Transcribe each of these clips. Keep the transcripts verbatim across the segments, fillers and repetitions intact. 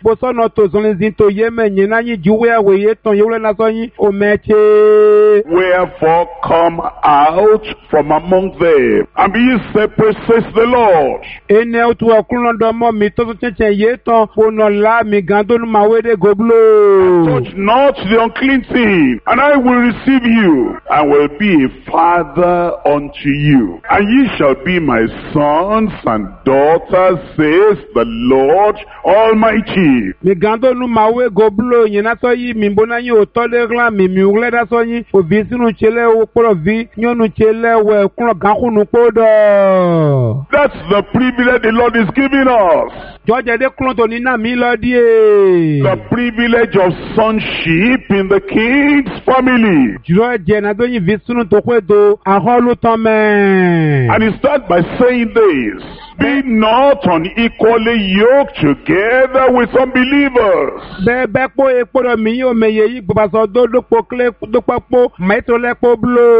Bosono to zonzi to yeme nyinanyi juwe we ton yule na sonyi omeche. Wherefore come out from among them, and be ye separate, says the Lord. Ene utu okulondo mo mi to cheche ye ton fono la mi gando nu mawede goblo. Touch not the unclean thing, and I will receive you, and will be a father unto you. And ye shall be my sons and daughters, says the Lord Almighty. Mi gando nu mawe goblo nyina so yi mi mbona yi otole gla mi mi ule da so yi obi sinu chele o poro vi nyonu chele we kuno gankunu podo. That's the privilege the Lord is giving us. George de kuno to ni na mi lo die. The privilege of sonship in the king's family. George na do yi vi sinu to kwedo aholu tome. And he starts by saying this: be not unequally yoked together with unbelievers. Bebe po ekporo mi yo meye yi gbaso do do po kle do papo maitro le po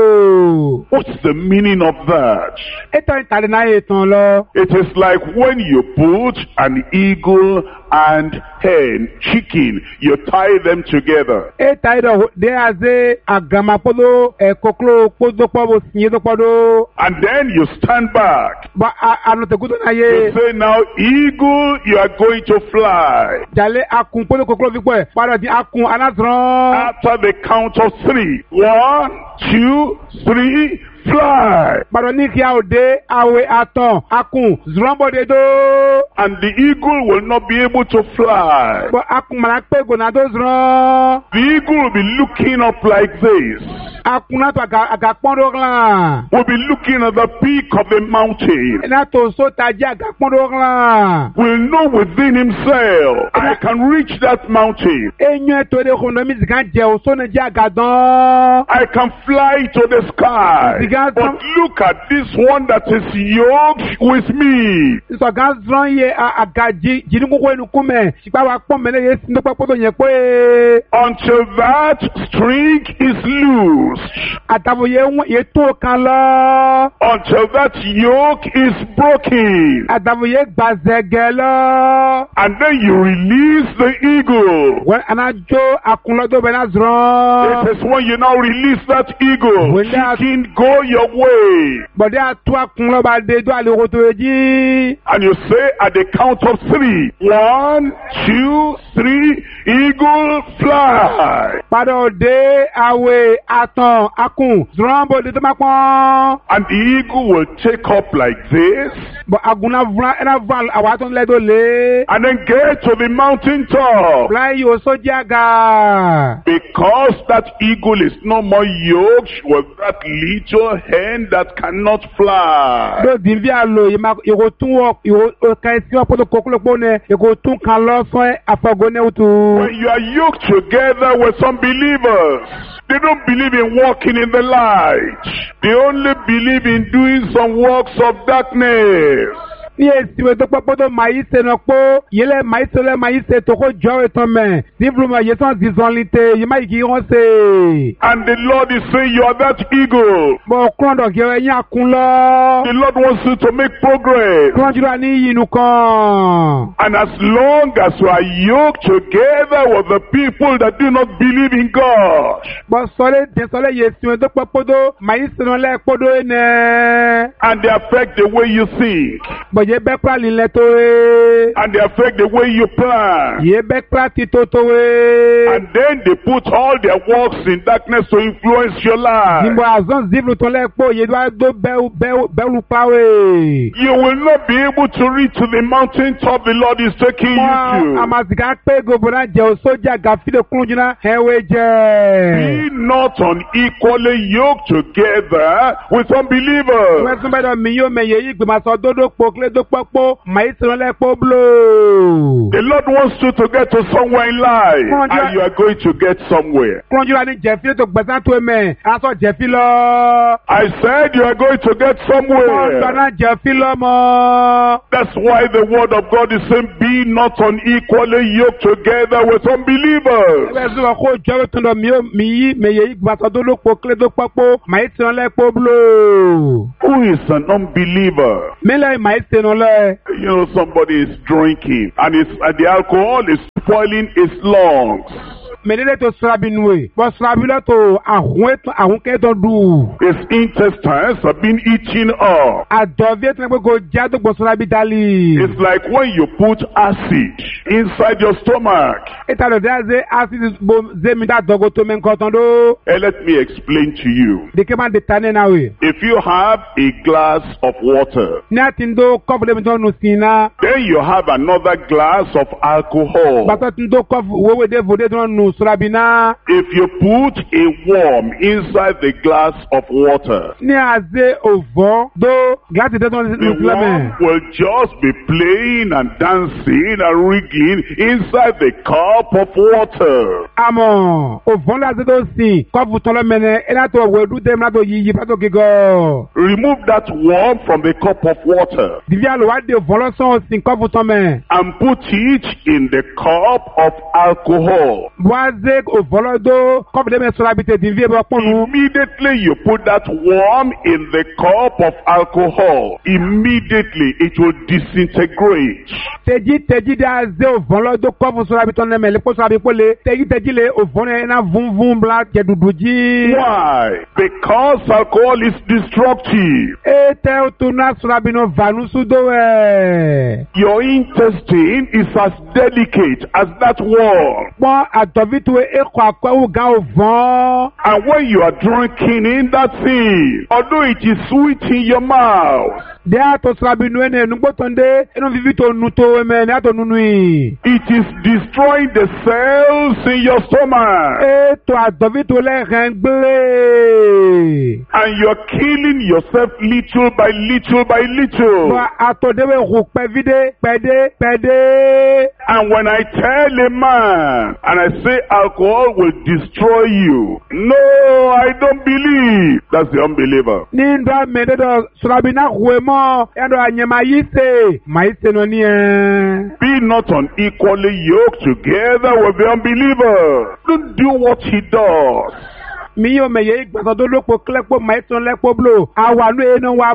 blo. What's the meaning of that? Eto itali na eton lo. It is like when you put an eagle and hen, chicken, you tie them together. Eta ido de aze agama podo e koklo podo pobo sinye do podo. And then you stand back. Ba anu te kudo na You ye. say, now eagle, you are going to fly. Jale akun podo koklo vikwe. Para di akun anazron. After the count of three. One, two, three, fly. Para ni ki ode awe aton akun zrombo de do. And the eagle will not be able to fly. Ba akun malakpe go na do zron. The eagle will be looking up like this. Akun na to aga aga pondo glan. Will be looking at the peak of the mountain. Na to so taji aga pondo glan. Will know within himself, I can reach that mountain. Enyo to de kono mi zigan je o so na ji aga don. I can fly to the sky. But look at this one that is yoked with me. So gan zron ye aga ji ji ni ko enu kume. Sipa wa pon mele ye sin do papo yen pe. Until that string is loosed. Atabo ye ye to kan lo. Until that yoke is broken. Atabo ye gbazege lo. And then you release the eagle. When anajo akun lo do be na zron. It is when you now release that eagle. When You can go your way. But they are two akun lo ba de do ale ko to eji. And you say at the count of three. One, two, three, eagle fly. Pado de awe aton akun zrombo de tomakon. And the eagle will take up like this. But aguna vran ena vran awaton le do le. And then get to the mountain top. Fly yo so jaga. Because that eagle is no more yoked with that little hen that cannot fly. Do dimbi alo yima yo tun wo yo kan si opo to kokolopo ne yo tun kan lo so afagone utu. When you are yoked together with some believers, they don't believe in walking in the light. They only believe in doing some works of darkness. Yes, we do pas de maïs et non pas. Il est maïs le maïs et tout quoi joie et ton main. Simplement, il y a disonalité. Il m'a dit on sait. And the Lord is saying you are that eagle. Bon, quand donc il y a un coup là. The Lord wants you to make progress. Quand tu as ni nous quand. And as long as you are yoked together with the people that do not believe in God. Bon, soleil, des soleil, yes, tu me dois pas podo. Maïs non l'air podo ne. And they affect the way you think. Bon, ye bekra lileto. And they affect the way you plan. Ye bekra titoto. And then they put all their works in darkness to influence your life. Nimbo azon zivlu ton l'air po. Ye doit do bel bel bel pawe. You will not be able to reach to the mountain top the Lord is taking you to. Amazika pe gobona je o soja gafi de kunjuna hewe je. Be not unequally yoked together with unbelievers. Wẹ́n tún bẹ́ẹ̀ mi yóò mẹ̀yẹ yìí gbèmọ̀ sọ dódó po kílé dó pọ́pọ́ màá ti rán lẹ́pọ̀ bló. The Lord wants you to get to somewhere in life, and you are going to get somewhere. Kúnjúra ni jẹ̀fí tó gbẹ̀sán tó mẹ̀ aṣọ jẹ̀fí lọ. I said you are going to get somewhere. Kúnjúra náà jẹ̀fí lọ mọ́. That's why the word of God is saying, be not unequally yoked together with unbelievers. Ẹgbẹ́ sọ kó jọ́wọ́ tó lọ mi yí mẹ̀yẹ yìí gbèmọ̀ sọ dódó po kílé dó pọ́pọ́ màá ti rán lẹ́pọ̀ bló. Who is an unbeliever? Mílẹ̀ màá ti rán lẹ́. You know, somebody is drinking, and, it's, and the alcohol is spoiling his lungs. Menene to srabi nue. Bo srabi lo to ahun ahun ke to du. His intestines have been eaten up. Adovie to go jado bo srabi dali. It's like when you put acid inside your stomach. Eta lo daze acid bo zemi da dogo to men kotondo. And let me explain to you. De ke man de tane na we. If you have a glass of water, Ni atindo kofu de mto no sina. then you have another glass of alcohol. Bato tindo kofu wewe de vode do no srabina. If you put a worm inside the glass of water, Ni aze ovo do glati de don the no worm flame. will just be playing and dancing and rigging inside the cup of water. Amo ovo la ze do si kofu ton lo mene ela to wedu de mla to yiyi pato gigo. Remove that worm from the cup of water Divya lo wa de ovo lo son si kofu ton men. and put it in the cup of alcohol. Boaze ovo lo do kofu de men srabite divye bo ponu. Immediately you put that worm in the cup of alcohol, immediately it will disintegrate. Teji teji de aze ovo lo do kofu srabite ton men le po srabi pole. Teji teji le ovo ne na vum vum bla ke duduji. Why? Because alcohol is destructive. E te o tu na srabi no vanu sudo e. Your intestine is as delicate as that worm. Bon adovitu e kwa kwa u ga ovon. And when you are drinking in that thing, although it is sweet in your mouth, De ato srabi no ene nugbo tonde eno vivi to nuto eme ne ato nunui. it is destroying the cells in your stomach. E to adovitu le rengle. And you're killing yourself little by little by Bon little. ato dewe ru pe vide pede pede. And when I tell a man and I say alcohol will destroy you, no, I don't believe. That's the unbeliever. Ni ndo mede do srabi na huemo endo anyema yise. Maise no ni e. Be not unequally yoked together with the unbeliever. Don't do what he does. Mi yo me ye igbaso do lopo klepo maison lepo blo. Awa no eno wa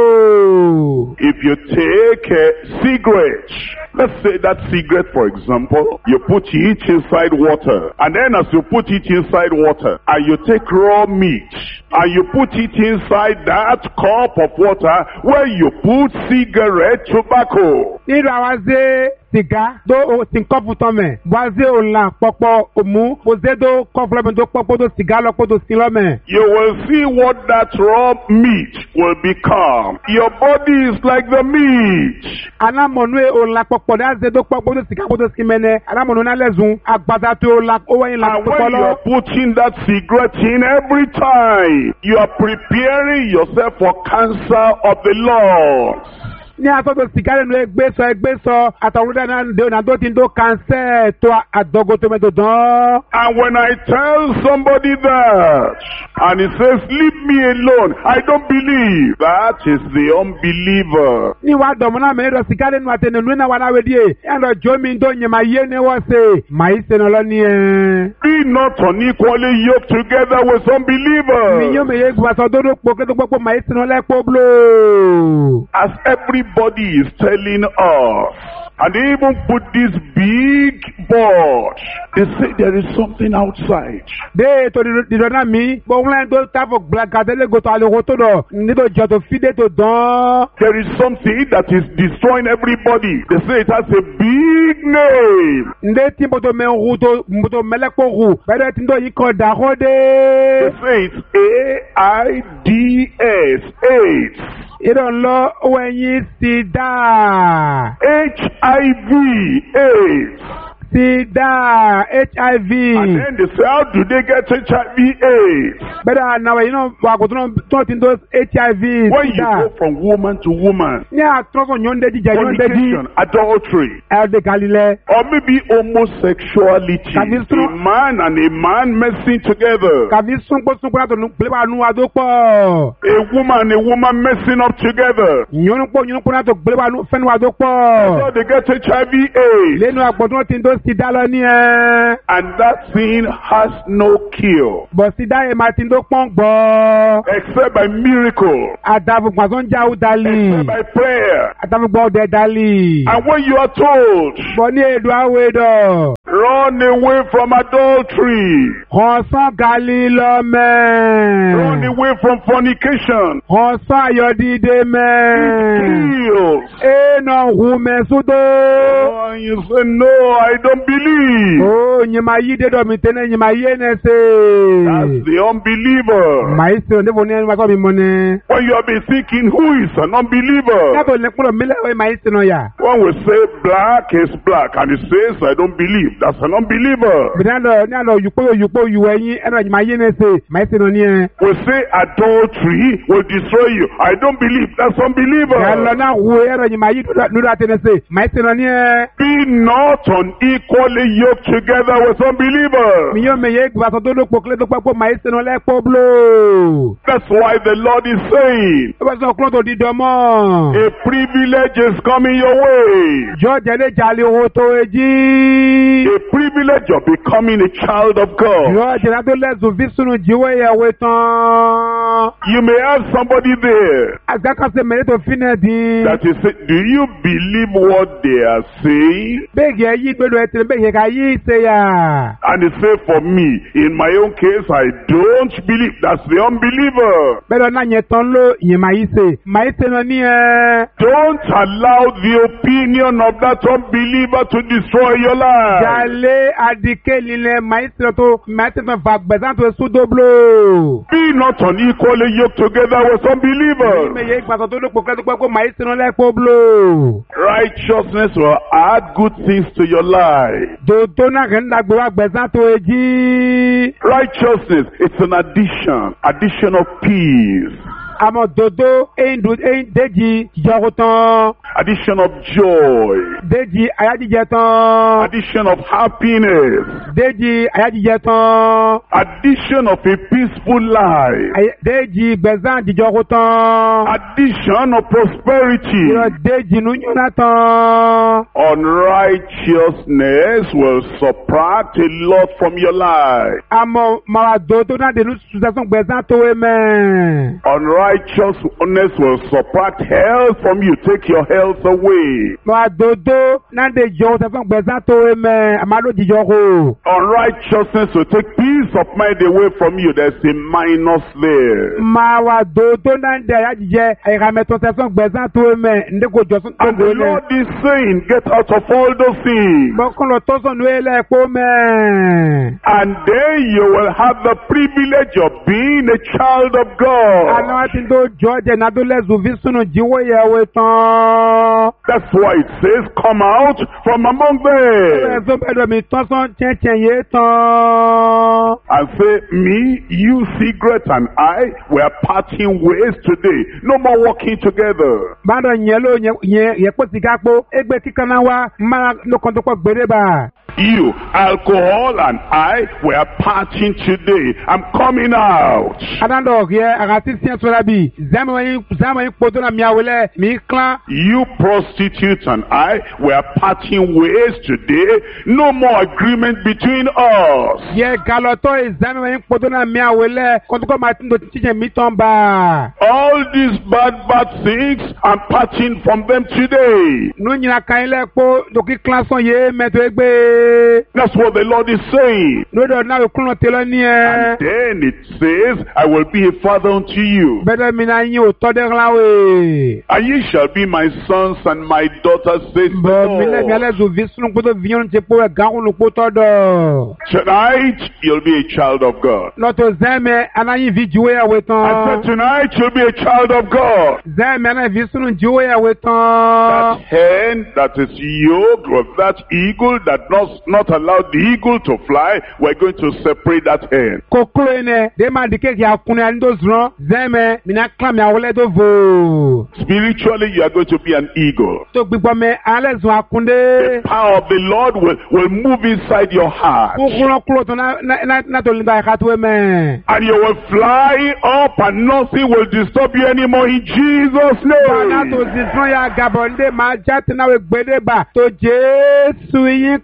blo. If you take a cigarette, let's say that cigarette, for example, you put it inside water, and then as you put it inside water, and you take raw meat, and you put it inside that cup of water where you put cigarette tobacco. Nínú àwa zé sìgá tó o sì ń kọ́pù tán mẹ̀. Wá zé òǹlà pọ̀pọ̀ òmù. Mo zé tó kọ́pù lọ́mẹ̀ tó pọ́pọ́ tó sìgá lọ́pọ̀ tó sí lọ́mẹ̀. You will see what that raw meat will become. Your body is like the meat. Alámọ̀nú òǹlà pọ̀pọ̀ ní àzé tó pọ́pọ́ tó sìgá tó sí mẹ́nẹ́. Alámọ̀nú náà lẹ́sùn. Àgbàdá tó òǹlà owó yín là And pọ̀pọ̀ when lọ. you're putting that cigarette in every time, you are preparing yourself for cancer of the lungs. Ní asọ́tò sìgá lẹ́nu ẹgbẹ́ sọ ẹgbẹ́ sọ àtàwọn ọ̀dọ́ náà dé ọ̀nà tó ti ń tó kànsẹ́ tó àdọ́gọ́ tó mẹ́tò dán. And when I tell somebody that, and he says, leave me alone, I don't believe. That is the unbeliever. Ní wàá dọ̀mọ́ náà mẹ́rin lọ sìgá lẹ́nu àtẹnudú náà wà láwé díẹ̀. Ẹ̀ lọ jọ́ mi tó yẹn máa yé ni wọ́n ṣe. Màá ṣe nà lọ ní ẹ̀. Be not unequally yoked together with Mi unbelievers. yóò mi yé gbàsọ̀ tó dó pò kí tó gbọ́ màá ṣe nà lẹ́pọ̀ blò. As everybody is telling us, and they even put this big board, they say there is something outside. Dé ètò ìdìdọ̀ náà mi, gbogbo ẹ̀ tó táfọ̀ gbàgàdélé gòtò àlèkò tó dọ̀ nítorí jọ tó fídé tó dán. There is something that is destroying everybody. They say it has a big name. Ndé tí mbòtò mẹ́ ru tó mbòtò mẹ́lẹ́kpọ̀ ru, bẹ́ẹ̀ tí ndó yìí kọ́ dàkọ́ dé. They say it's A I D S, AIDS. Ìdọ̀nlọ́ owó ẹyin sida. H I V, AIDS. Sida, H I V. And then they say, how do they get H I V AIDS? Bẹ́ẹ̀ náà yìí náà wà kò tó ti ń tó H I V. When you go from woman to woman, Ní àtúnṣe yóò jíjà yóò ń déjì. fornication, adultery, Ẹ̀ẹ́dẹ̀ kalilẹ̀. or maybe homosexuality, Kàbí sún- a man and a man messing together, Kàbí súnpọ̀-súnpọ̀ látọ̀ ní pèlébà nù adó pọ̀. a woman and a woman messing up together, Yónúpọ̀ yónúpọ̀ látọ̀ pèlébà nù fẹ́nu adó pọ̀. so they get H I V AIDS. Lẹ́nu àpọ̀tún ti ń tó ti dá lọ ní ẹ. And that sin has no cure. Bọ̀ sí dá èèmà tí ń tó pọ́n gbọ́. Except by miracle. Àdàfùgbọ̀n tó ń já ó dalí. Except by prayer. Àdàfùgbọ̀n ọ̀dẹ̀ dalí. And when you are told, Bọ̀ ní èdò àwẹ̀dọ̀. run away from adultery. Ọ̀sán galí lọ mẹ́. Run away from fornication. Ọ̀sán ayọ̀dídé mẹ́. Kills. Èèna hù mẹ́súdó. Oh, and you say, no, I don't believe. Ó nyìmá yí dédọ̀ mi tẹ́lẹ̀ nyìmá yé nẹ́ ṣe. That's the unbeliever. Màá ṣe òǹdébò ní ẹni wá kọ́ mi mọ́ ni. When you have been thinking, who is an unbeliever? Yàtọ̀ ní kúrò mílẹ̀ wẹ̀ màá ṣe nà yà. One will say black is black, and he says, I don't believe. That's an unbeliever. Bìnrin àlọ́ ní àlọ́ yùpọ̀ yùpọ̀ yù ẹ̀yìn ẹ̀rọ nyìmá yé nẹ́ ṣe. Màá ṣe nà ní ẹ. We say adultery will destroy you. I don't believe. That's unbeliever. Yàlọ́ náà hu ẹ̀rọ nyìmá yí nùdà tẹ́lẹ̀ ṣe. Màá ṣe nà ní ẹ. Be not unequally yoked together with unbelievers. Mi yóò mẹ̀yẹ́ gbàtọ̀ tó lópo kílẹ̀ tó pẹ́pọ̀ màá ṣe nà lẹ́pọ̀ bló. That's why the Lord is saying, Ó bá sọ kúrò tó di dọ́mọ́. a privilege is coming your way. Jọ́ jẹ́lé jàlè owó tó ejì. A privilege of becoming a child of God. Jọ́ jẹ́lá tó lẹ́sùn fi sunu jíwé ìyàwó tán. You may have somebody there Àgbàkànṣe mẹ́rin tó fi náà di. that is saying, do you believe what they are saying? Bẹ́ẹ̀gì ẹ yí gbẹ́dọ̀ ẹ tẹ̀lé bẹ́ẹ̀gì ká yí ṣe yà. And they say, for me, in my own case, I don't believe. That's the unbeliever. Bẹ́ẹ̀dọ̀ náà yẹn tán ló yẹn máa yí ṣe. Màá yí ṣe náà ní ẹ. Don't allow the opinion of that unbeliever to destroy your life. Jàlé àdìkẹ́ lílẹ̀ màá yí ṣe náà tó màá ṣe náà fà gbẹ̀sán tó sódóblò. Be not unequally yoked together with unbelievers. Mẹ̀yẹ́ gbàtọ̀ tó lópo kílẹ̀ tó pẹ́ kó màá yí ṣe náà lẹ́pọ̀ blò. Righteousness will add good things to your life. Dòdó náà kì í dàgbé wá gbẹ̀sán tó ejì. Righteousness, it's an addition, addition of peace, Àmọ́ dòdó ẹ̀yìn dùn ẹ̀yìn déjì jọ̀kú tán. addition of joy, Déjì àyájíjẹ tán. addition of happiness, Déjì àyájíjẹ tán. addition of a peaceful life, Àyè- Déjì gbẹ̀sán jíjọ̀kú tán. addition of prosperity. Yọ déjì nu yúnà tán. Unrighteousness will subtract a lot from your life. Àmọ́ màá dòdó náà dènú sùsẹ́sùn gbẹ̀sán tó wé mẹ́. Unrighteousness will subtract health from you, take your health away. Màá dòdó náà dè jọ sẹ́sùn gbẹ̀sán tó wé mẹ́. Àmàlò jíjọ̀kú. Unrighteousness will take peace of mind away from you. There's a minus there. Màá wà dòdó náà dè àyájíjẹ àyíkàmẹ́tọ̀ sẹ́sùn gbẹ̀sán tó wé mẹ́. Ndé kò jọ sún tó And the wé mẹ́. Lord is saying, get out of all those things. Bọ́kànlọ́ tó sọ̀nù ẹ̀lẹ́ kó mẹ́. And then you will have the privilege of being a child of God. Àná ti tó jọ jẹ náà tó lẹ́sùn fi sunu jíwó ìyàwó tán. That's why it says, come out from among them. Ẹ̀sùn bẹ̀rẹ̀ mi tán sán chẹ́chẹ́ yé tán. And say, me, you, cigarette, and I, we are parting ways today. No more working together. Bàdàn yẹn ló yẹ yẹ pọ̀ sí kápó. Ẹgbẹ́ kíkan náà wá máa lókàn tó pọ̀ gbèrè bá. You, alcohol, and I, we are parting today. I'm coming out. Adándọ̀ yẹ àgàtí sí ẹ̀sọ́ra bíi zàmù yín kpọ́tọ́ náà miawo lẹ̀ mí klan. You, prostitute, and I, we are parting ways today. No more agreement between us. Yẹ galọ́tọ̀ yìí zàmù yín kpọ́tọ́ náà miawo lẹ̀ kọ́ntùkọ́ máa tún tó tíjẹ̀ mí tán bá. All these bad, bad things, I'm parting from them today. Nu nyina kan yín lẹ̀ kpó dòkí klan sọ̀n yé mẹ́tọ́ ẹgbẹ́. That's what the Lord is saying. Lódò náà yóò kúrò tẹ́lẹ̀ ní ẹ. And then it says, I will be a father unto you. Bẹ́ẹ̀ mi náà yín ò tọ́ dẹ́ ńlá wẹ̀. And ye shall be my sons and my daughters, says the Bọ̀ mi lẹ́ mi Lord. alẹ́ zò vi sunu kpótó vi yọ̀n ti kpó ẹ̀ gán kúlù kpótó dọ̀. Tonight, you'll be a child of God. Lọ́tọ̀ zẹ́mẹ̀ anáyín vi juwé yàwé I tán. said, tonight, you'll be a child of God. Zẹ́mẹ̀ anáyín vi sunu juwé yàwé That tán. hen that is yoked with that eagle that does not allow the eagle to fly, we're going to separate that hen. Kokolo yìí nẹ, dè máa di kéèkì àkúnni àní tó zùrọ̀. Zẹ́mẹ̀ mina kílámì àwọlé tó vò. Spiritually, you are going to be an eagle. Tó gbígbọ́ mẹ́ alẹ́ zùn àkúndé. The power of the Lord will, will move inside your heart. Kúkúrọ̀ kúrò tó náà tó lè ẹ̀ka tó mẹ́. And you will fly up and nothing will disturb you anymore in Jesus' Bàbá tó name. sì sún ya gàbọ̀ ndé máa já tẹ̀náwé gbédè bà tó Jésù yín kọ́ mẹ́.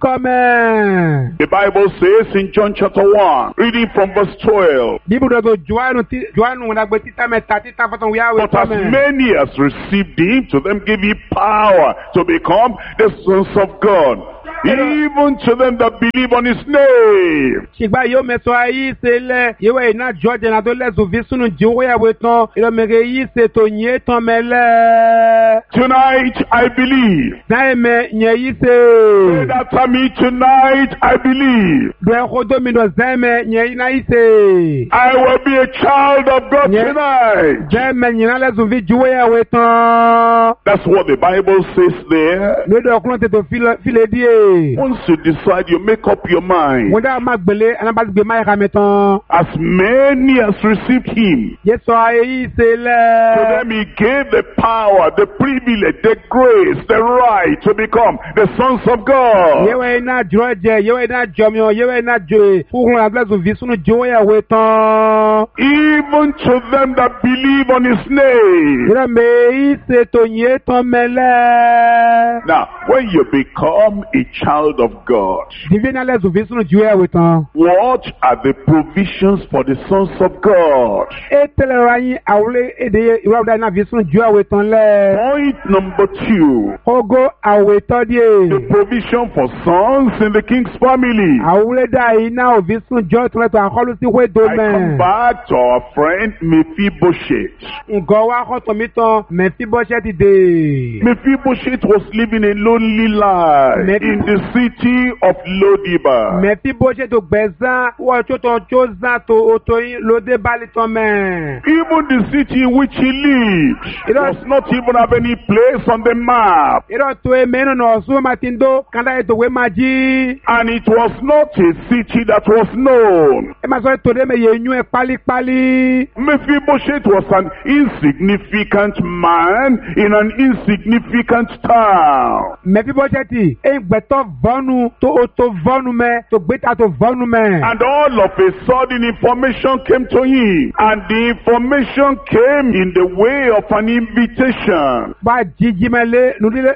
mẹ́. The Bible says in John chapter one, reading from verse twelve, Bíbù dọ̀tò Jòhánù tí Jòhánù ńlágbé títà mẹ́ta títà fọ́tàn wíyáwé but as tọ́ mẹ́. many as received him, to them give he power to become the sons of God, even to them that believe on his name. Ṣìgbà yóò mẹ́sọ̀ ayé ṣe lẹ̀ yíwẹ̀ iná jọ́jẹ̀ náà tó lẹ́sùn fi sínú jíwéyàwó tán ìlọ́mẹ̀rẹ̀ yìí ṣe tó yé tán mẹ́lẹ́. Tonight I believe. Záyẹ̀mẹ̀ yẹn yìí ṣe. Say after me, tonight I believe. Dùn ẹ̀kọ́ dómìnà záyẹ̀mẹ̀ yẹn yìí náà yìí ṣe. I will be a child of God Yeah. tonight. Záyẹ̀mẹ̀ yìí náà lẹ́sùn fi jíwéyàwó tán. That's what the Bible says there. Lóde ọkùnrin tètè file díẹ̀. Once you decide, you make up your mind. Wọ́n dá máa gbélé anábàgbé máa yàrá mi tán. As many as received him, Yẹ́sọ̀ ayé yìí ṣe to lẹ̀. them he gave the power, the privilege, the grace, the right to become the sons of God. Yẹ́wẹ̀ iná jùlọ jẹ, yẹ́wẹ̀ iná jọmọ, yẹ́wẹ̀ iná jòyè. Fúnra àgbẹ̀sùn fi sínú jíwéyàwó tán. Even to them that believe on his name. Yẹ́rẹ́ mi yìí ṣe tó yé tán mẹ́lẹ́. Now, when you become a child of God, Dìbí náà lẹ́sùn fi sínú jíwéyàwó tán. what are the provisions for the sons of God? E tẹ́lẹ̀ ra yín àwòlé èdè ìwádìí náà fi sínú jíwéyàwó tán lẹ̀. Point number two, Ogo àwẹ̀ tọ́ the díẹ̀. provision for sons in the king's family. Àwòlé dá iná òfin sínú jọ́ ìtúrẹ́tọ̀ àkọlù sí wédo I mẹ́. come back to our friend Mephibosheth. Ǹgọ́ wa kọ́tọ̀ mi tán Mẹ̀fíbọ́ṣẹ́ ti dè. Mephibosheth was living a lonely life Mephi- in the city of Lodibar. Mẹ̀fíbọ́ṣẹ́ tó gbẹ̀zán wọ́n tó tán tó zán tó oto yín lóde bálí tán mẹ́. Even the city in which he lived It was- does not even have any place on the map. Ìrọ̀ tó e mẹ́nu nà ọ̀sùn máa ti ń dó kàńdá ètò ìwé máa jí. And it was not a city that was known. Ẹ máa sọ ètò ìdè mẹ́yẹ yún ẹ pálípálí. Mephibosheth was an insignificant man in an insignificant town. Mẹ̀fíbọ́ṣẹ́ ti e gbẹ̀tọ̀ vọ́nu tó o tó vọ́nu mẹ́ tó gbẹ́ta tó vọ́nu mẹ́. And all of a sudden information came to him. And the information came in the way of an invitation. Bá jíjí mẹ́lẹ́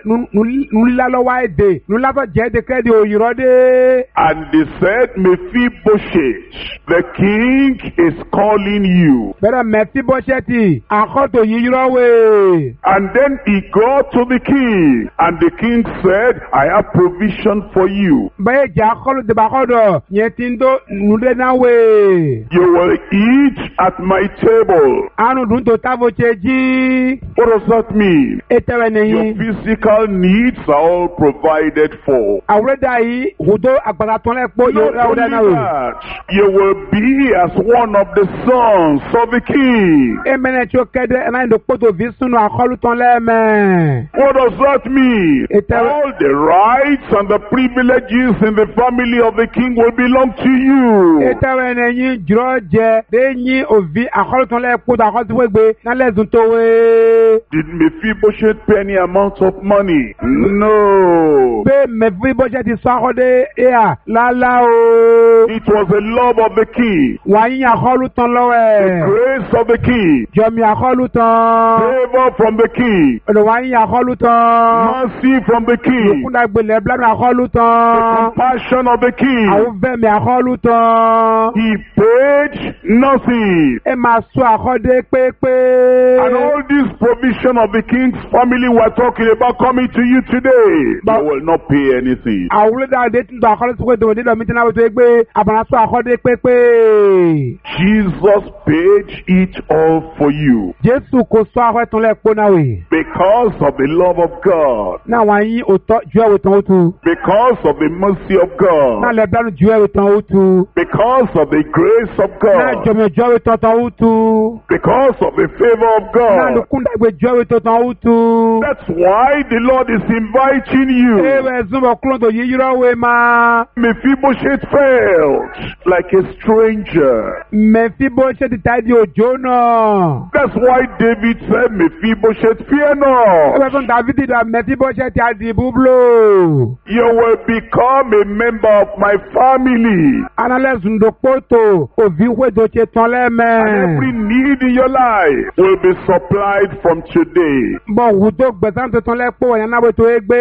nulílá lọ́wọ́ èdè nulátọ̀ jẹ́ èdè kẹ́ẹ̀dì òyìnbó dé. And they said, Mephibosheth, the king is calling you. Bẹ́ẹ̀ Mẹ̀fíbọ́ṣẹ́ ti àkọ́tò yìí rọ́wé. And then he got to the king. And the king said, I have provision for you. Bẹ́ẹ̀ jẹ́ àkọ́lù dèbà kọ́dọ̀ yẹn ti ń dó nulẹ̀ náà wé. You will eat at my table. Àrùn dùn tó tábò ṣe jí. What does that mean? Ètẹ̀wẹ̀ Your nìyí. physical needs are all provided for. Àwòrán yìí wùdó àgbàdo tó lẹ́ pọ̀ yóò Not ráwọ́ only dáná wò. that, you will be as one of the sons of the king. Emene tí ó kẹ́dẹ́ ẹ̀ náà ń do kpọ́tò fi sunu àkọlù tán lẹ́mẹ̀. What does that mean? It tell- All the rights and the privileges in the family of the king will belong to you. Ètẹ̀wẹ̀ nìyí jùlọ jẹ dé yín òvi àkọlù tán lẹ́ kpọ́tò àkọlù tó wé gbé nálẹ̀ zùn tó wé. Did Mephibosheth pay any amount of money? No. Bẹ́ẹ̀ mẹ̀fí bọ́jẹ́ ti sọ àkọ́dé ẹ̀yà lálá o. It was the love of the king, Wàá yín àkọlù tán lọ́wọ́ the ẹ̀. grace of the king, Jọ̀mí àkọlù tán. favor from the king, Ọ̀dọ̀ wàá yín àkọlù tán. mercy from the king, Kúndà gbèlè bíláàmù àkọlù tán. compassion of the king. Àwọn fẹ́mi àkọlù tán. He paid nothing. Ẹ máa sọ àkọ́dé pépé. And all this provision of the king's family we're talking about coming to you today, But- you will not pay anything. Àwùrọ̀ dáa dé tún tó àkọlù tó kó dòwò dídọ̀ mi tí náà wọ́n tó gbé àbàrà sọ àkọ́dé pépé. Jesus paid it all for you Jésù kò sọ àkọ́dé tún lẹ́ pọ́ náà wè. because of the love of God, Náà wàá yín òótọ́ ju ẹ̀wò tán ó tu. because of the mercy of Náà God, lẹ bẹ́rù ju ẹ̀wò tán ó tu. because of the grace of Náà God, jọ̀mí ju ẹ̀wò tán tán ó tu. because of the favor of Náà ló God. kúndà gbé ju ẹ̀wò tán tán ó tu. That's why the Lord is inviting you. Ewé zúmọ̀ kúlọ̀ tó yí yírọ̀ wé máa. Mephibosheth felt like a stranger. Mẹ̀fí bó ṣe ti ta di òjò náà. That's why David said, Mephibosheth, fear Ẹgbẹ́ not. fún Dàvídì dà mẹ́fí bó ṣe ti a di búblò. You will become a member of my family. Analyze ndopoto oviwe doche tonleme. And every need in your life will be supplied from today. Bon wudo gbezante tonle po yana bo to egbe.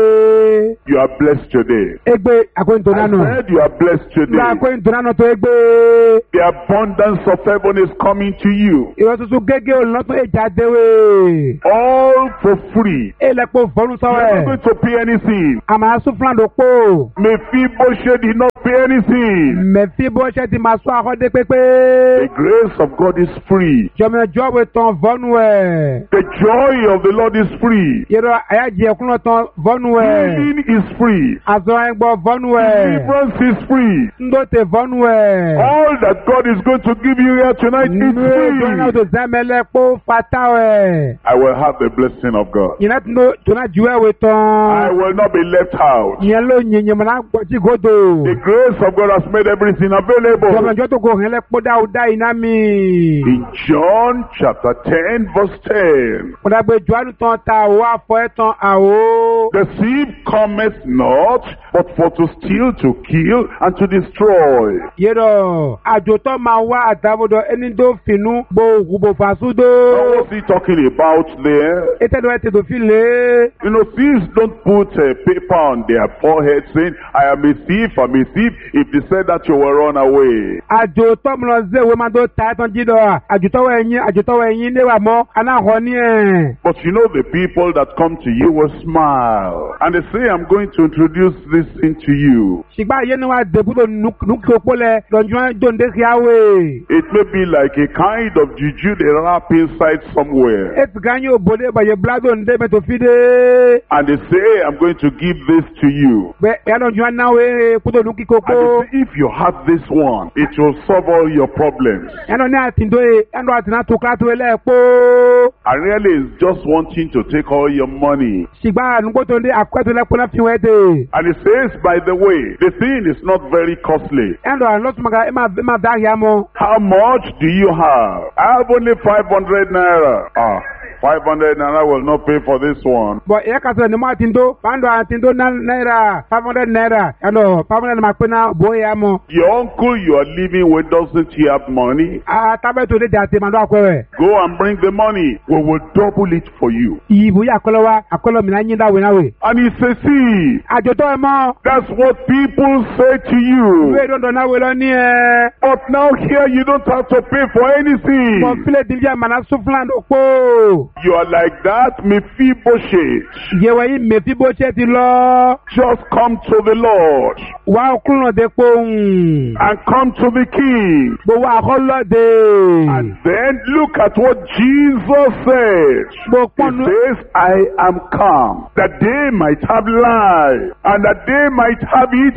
You are blessed today. Egbe akoyin to I nanu. said you are blessed today. La akoyin to nanu to egbe. The abundance of heaven is coming to you. Iro tutu gege o lọ́tún èjáde we. All for free. Elepo fonu You are not sọ́wẹ́. going to pay anything. Àmà asúfúnlàndò pò. Mephibosheth did not pay anything. Mẹ̀fí bó ṣe ti máa sọ àkọ́dé The pépé. grace of God is free. Jọmọjọ́ wo tán vọ́nu ẹ̀. The joy of the Lord is free. Yẹ́rọ àyájí ẹ̀kúnlọ́ tán vọ́nu ẹ̀. Healing is free. Àzọ ẹgbọ́ vọ́nu ẹ̀. Deliverance is free. Ndóte vọ́nu ẹ̀. All that God is going to give you here tonight is Nínú ètò náà free. tó zẹ́mẹ́lẹ́ pó fatá ẹ̀. I will have the blessing of God. Yìnyín tó náà ju ẹ̀wé I tán. will not be left out. Yẹn ló yìnyín mọ̀ náà gbọ́dí gòdò. The grace of God has made everything available. Jọmọjọ́ tó gò hẹ́n lẹ́pọ̀ dáúdá iná mi. In John chapter ten verse ten. Mo dàgbé Jọ́ánù tán ta àwọ̀ àfọ̀ ẹ̀ tán àwọ̀. The thief cometh not, but for to steal, to kill, and to destroy. Yẹ́rọ àjò tó máa wá àtàbọ̀dọ̀ ẹni tó fìnnú bo òkú bo Now, fàṣúdó. what's he talking about there? Ètò ẹ̀ tètò fi lé. You know, thieves don't put a paper on their forehead saying, I am a thief, I'm a thief. If they said that, you will run away. Àjò tó mu lọ sí ìwé máa tó ta ẹ̀ tán jí lọ. Àjò tọ́wọ́ ẹ̀yìn àjò tọ́wọ́ ẹ̀yìn léwà mọ́ anáhọ́ ní ẹ̀. But you know, the people that come to you will smile. And they say, I'm going to introduce this thing to you. Ṣùgbọ́n àyè ni wàá dèbúdò nùkì òpó lẹ̀ lọ́jọ́ dòǹdé sí àwẹ̀. It may be like a kind of juju they wrap inside somewhere. Ètù kan yóò bòde bàyẹ̀ bíládò ǹdé mẹ́tò fídé. And they say, I'm going to give this to you. Bẹ́ẹ̀ ẹ̀ lọ́jọ́ náwó kúndò nùkì kókó. And they say, if you have this one, it will solve all your problems. Ẹ̀ lọ́ ní àtìndó yẹ ẹ̀ lọ́ àtìná tó kíláàtò ẹ̀ lẹ́ẹ̀kọ́. And really, it's just wanting to take all your money. Ṣùgbọ́n ànúgbò tó ń dé àkọ́tò lẹ́kọ́ náà fi wẹ́ dé. And it says, by the way, the thing is not very costly. Ẹ̀ lọ́ àlọ́sùmọ̀gá ẹ̀ máa dá àyà mọ́. How much do you have? I have only five hundred naira. Ah, five hundred naira will not pay for this one. Bọ̀ ìyá kàtà ni mo àtìndó pàǹdọ̀ àtìndó náírà five hundred naira ẹ̀ lọ́ five hundred máa pín náà bóyá mọ́. Your uncle you are living with, doesn't he have money? Àtàbẹ̀ tó dé dé àti màdó àkọ́rẹ̀. Go and bring the money. We will double it for you. Ìbò yà kọ́lọ́ wa àkọ́lọ́ mi náà yín dáwé náà wẹ̀. And he says, see, Àjò tó ẹ mọ́. that's what people say to you. Ìwé ìdọ̀dọ̀ náà wẹ̀ lọ ní ẹ. But now here you don't have to pay for Mọ̀ anything. fílẹ̀ dìbí àmàna Sufland òpó. You are like that Mephibosheth. Ìyẹ̀wẹ̀ yìí mèfí bó ṣe ti lọ. Just come to the Lord Wà á kúrò dé pohùn. and come to the King. Gbogbo àkọ́lọ́dé. And then look at what Jesus said. Mo He pọ́nú. says, I am come, that they might have life, and that they might have it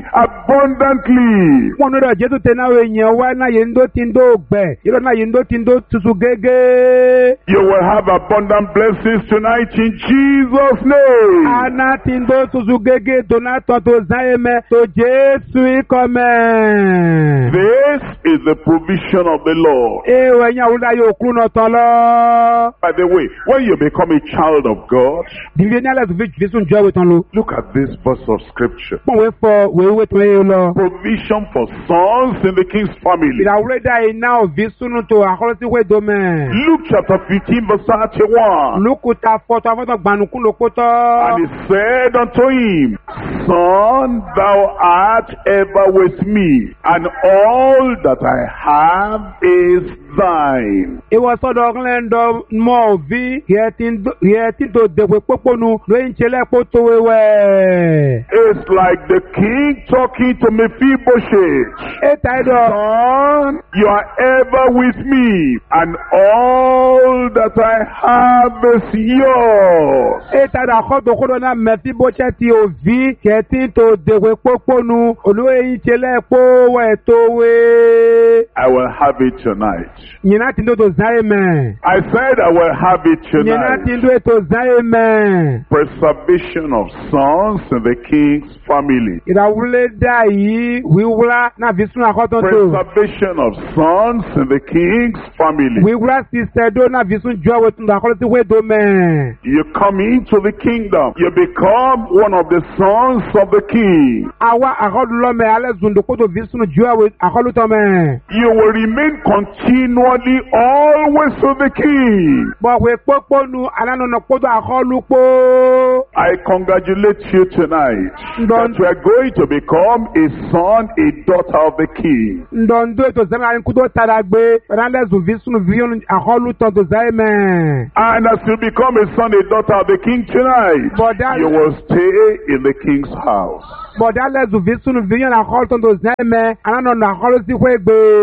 abundantly. Pọ́nú rẹ̀ Jésù tẹ̀ náà èèyàn wá náà yẹn ń dó ti ń dó gbẹ̀. Ìrọ̀ náà yẹn ń dó ti ń dó tutù gégé. You will have abundant blessings tonight in Jesus' name. Àná ti ń dó tutù gégé tó náà tọ́ tó záyé mẹ́ tó Jésù ikọ̀ mẹ́. This is the provision of the Lord. Èèwọ̀ ẹ̀yìn àwùjọ yóò kúrò náà tán lọ. By the way, when you become a child of God, Dìbí ní alẹ́ tó fi fi sùn jọ́ ìwé tán lọ. look at this verse of scripture. Pọ̀wé fọ wéwé tó yé lọ. Provision for sons in the king's family. Ìdàwúrẹ́ dá iná òbí súnú tó àkọlọ́síwé domẹ́. Luke chapter fifteen verse thirty-one. Lókùtà fọ́tọ̀ afọ́tọ̀ gbanukú ló kó And tọ́. he said unto him, Son, thou art ever with me, and all that I have is thine. Ìwọ sọ́dọ̀ ọ̀gẹ́lẹ́ndọ̀ mọ́ òbí yẹ tí tó dẹ̀pẹ̀ pópónu lóyún ìṣẹ̀lẹ̀ kó tó wéwẹ́. It's like the king talking to Mephibosheth. Ètà ẹ̀dọ̀. Son, you are ever with me, and all that I have is yours. Ètà ẹ̀dọ̀ àkọ́tò kódò náà mẹ́fí bó ṣẹ́ ti òbí yẹ tí tó dẹ̀pẹ̀ pópónu olóyún ìṣẹ̀lẹ̀ kó wẹ̀ tó wé. I will have it tonight. Nyina ti ndo to zaye mẹ́. I said I will have it Nyina ti tonight. ndo to zaye mẹ́. Preservation of sons in the king's family. Ìdàwúlé dá yìí wíwúrá náà fi sún àkọ́tọ̀ tó. Preservation of sons in the king's family. Wíwúrá sísẹ́ dó náà fi sún jọ́wọ́ tún àkọ́tọ̀. akolo ti we do me. You come into the kingdom. You become one of the sons of the king. Awa akolo lo me ale zundo koto visunu jua we akolo to me. You will remain continually always with the king. Bo we popo nu alano no koto akolo po. I congratulate you tonight that you are going to become a son, a daughter of the king. Ndondo to zema nkudo taragbe randa zu visunu vion akolo to to zaime. And as you become a son, a daughter of the king tonight, But that- you will stay in the king's house. But ale zu visunu vion akolo to to zaime alano no akolo si we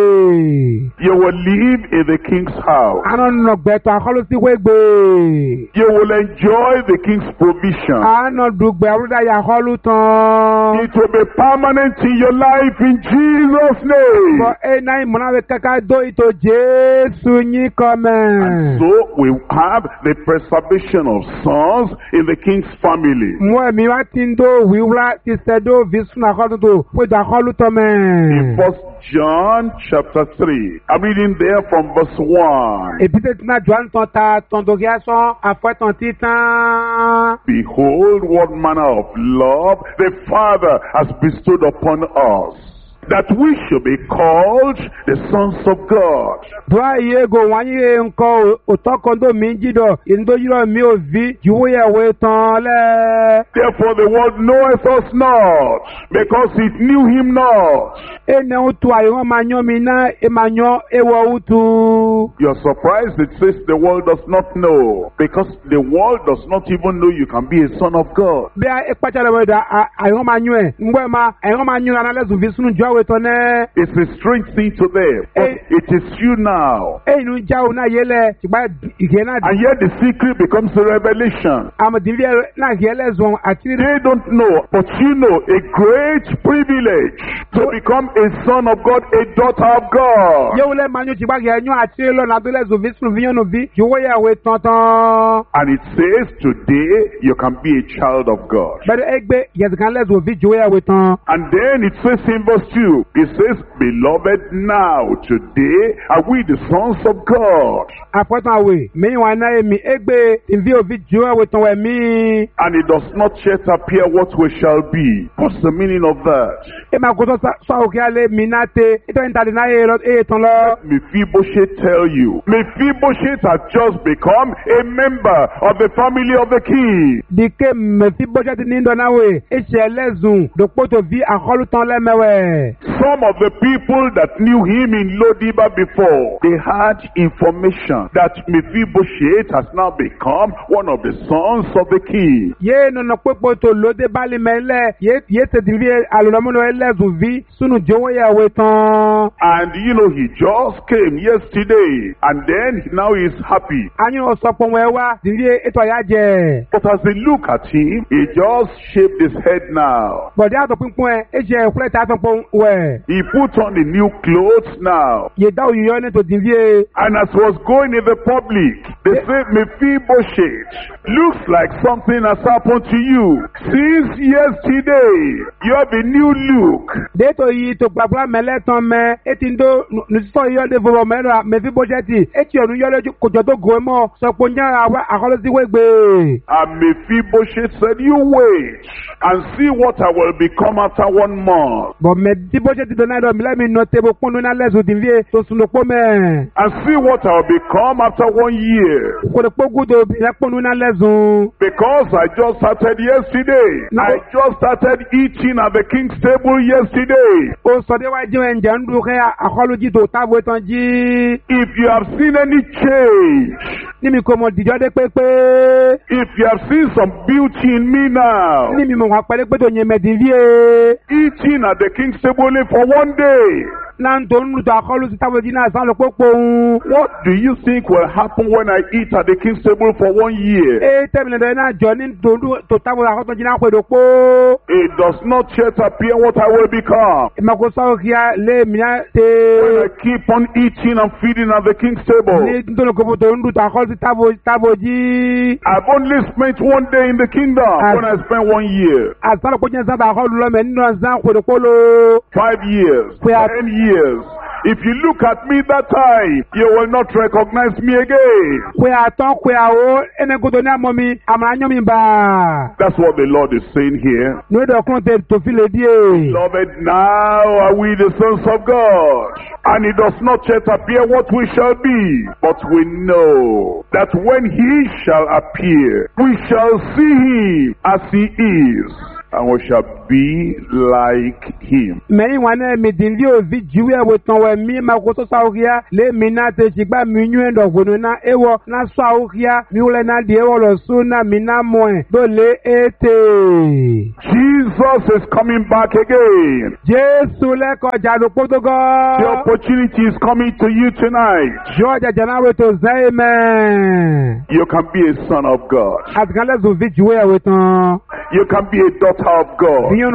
gbe. You will live in the king's house. Alano no gbe to akolo si we gbe. You will enjoy the king's provision. Alano dugbe awuda ya akolo ton. It will be permanent in your life in Jesus' name. But e na imona we kaka do ito Jesu nyi come. So we have the preservation of sons in the king's family. Mo mi wa tindo wiwla ti sedo visunu akolo to we da akolo to In me. First John chapter three, I'm reading there from verse one. Epite tina Joan ton ta ton do son afwe ton titan. Behold, what manner of love the Father has bestowed upon us, that we should be called the sons of God. Dwa yego wanyi nko otokondo minjido indo yiro mi ovi juwe we ton le. Therefore the world knoweth us not, because it knew him not. Ene utu ayo manyo mina e manyo ewo utu. You're surprised it says the world does not know, because the world does not even know you can be a son of God. Be a ekpachale we da ayo manyo e ngwe ma ayo manyo na lezu visunu jwa we ton ne. It's a strange thing to them, but Eh. it is you now. E nu jaw na yele tiba igena And yet the secret becomes a revelation. am divie na yele zon atiri. They don't know, but you know, a great privilege to become a son of God, a daughter of God. Yewule manyo tiba genyo atiri lo na do lezu visunu vinyo no vi juwe we ton ton. And it says today you can be a child of God. But egbe yezikan lezu vi juwe we ton. And then it says in verse two, it says, beloved, now today are we the sons of God. Apotan we me wa na emi egbe invi ovi juwe we ton we mi. And it does not yet appear what we shall be. What's the meaning of that? E ma ko to sa o ke ale minate ito intali na e lo e ton lo. Mephibosheth tell you, Mephibosheth has just become a member of the family of the king. Dike me fi boje ti nindo na we e se lezun do poto vi akolu ton le mewe. Some of the people that knew him in Lodiba before, they had information that Mephibosheth has now become one of the sons of the king. Ye no no popo to lo de bali mele ye ye te divi alolomo no elezun vi sunu jowo ya we ton. And you know, he just came yesterday, and then now he's happy. Anyu o so pon we wa divi eto ya je. But as they look at him, he just shaved his head now. Bode ato pinpon e je kule ta ton pon we. He put on the new clothes now. Ye da o yo ne to divi. And as was going in the public, they said, Mephibosheth, looks like something has happened to you. Since yesterday, you have a new look. De to yi to gbagba mele ton me etindo nusto yo de vo me ra me fi bojeti eti onu yo le ko jo to go mo so po nya wa akolo si we gbe. And Mephibosheth said, you wait and see what I will become after one month. But me di bojeti do na do mi let me no te bo ponu na lezu di vie to sunu po me. And see what I will become after one year. Ko de po gudo bi na ponu na lezu. Because I just started yesterday. No. I just started eating at the king's table yesterday. O so de wa je enje ndu ke akolo ji to tabo tan ji. If you have seen any change, Ni mi ko mo dijo de pepe. if you have seen some beauty in me now, Ni mi mo wa pele pe to yen me di vie. eating at the king's table only for one day, Na ndo nu to akolo si tabo ji na san lo popo un. what do you think will happen when I eat at the king's table for one year? E temile do na jo ni to to tabo akolo ji na ko do po. It does not yet appear what I will become. Makosa kia le minya When I te keep on eating and feeding at the king's table. ni ntolo ko to ndu ta ko tabo tabo ji I've only spent one day in the kingdom As- when I spent one year, asala ko nyen sa ta ko lo me nno san ko do ko lo five years, We are- ten years. If you look at me that time, you will not recognize me again. Kwe aton kwe awo ene godo ni amomi amanyo mi ba. That's what the Lord is saying here. No do kon te to file die. Beloved, now are we the sons of God, and it does not yet appear what we shall be, but we know that when he shall appear, we shall see him as he is, and we shall be like him. Me wane mi dinvi o vi jiwe wo ton we mi ma ko so sauria le mi na te sigba mi nyu endo gbono na ewo na sauria mi ule na de ewo lo so na mi na mo e do le ete. Jesus is coming back again. Jesu le ko jado potogo. The opportunity is coming to you tonight. Georgia janawe to zeme. You can be a son of God. Atgale zo vi jiwe wo ton. You can be a daughter of God. And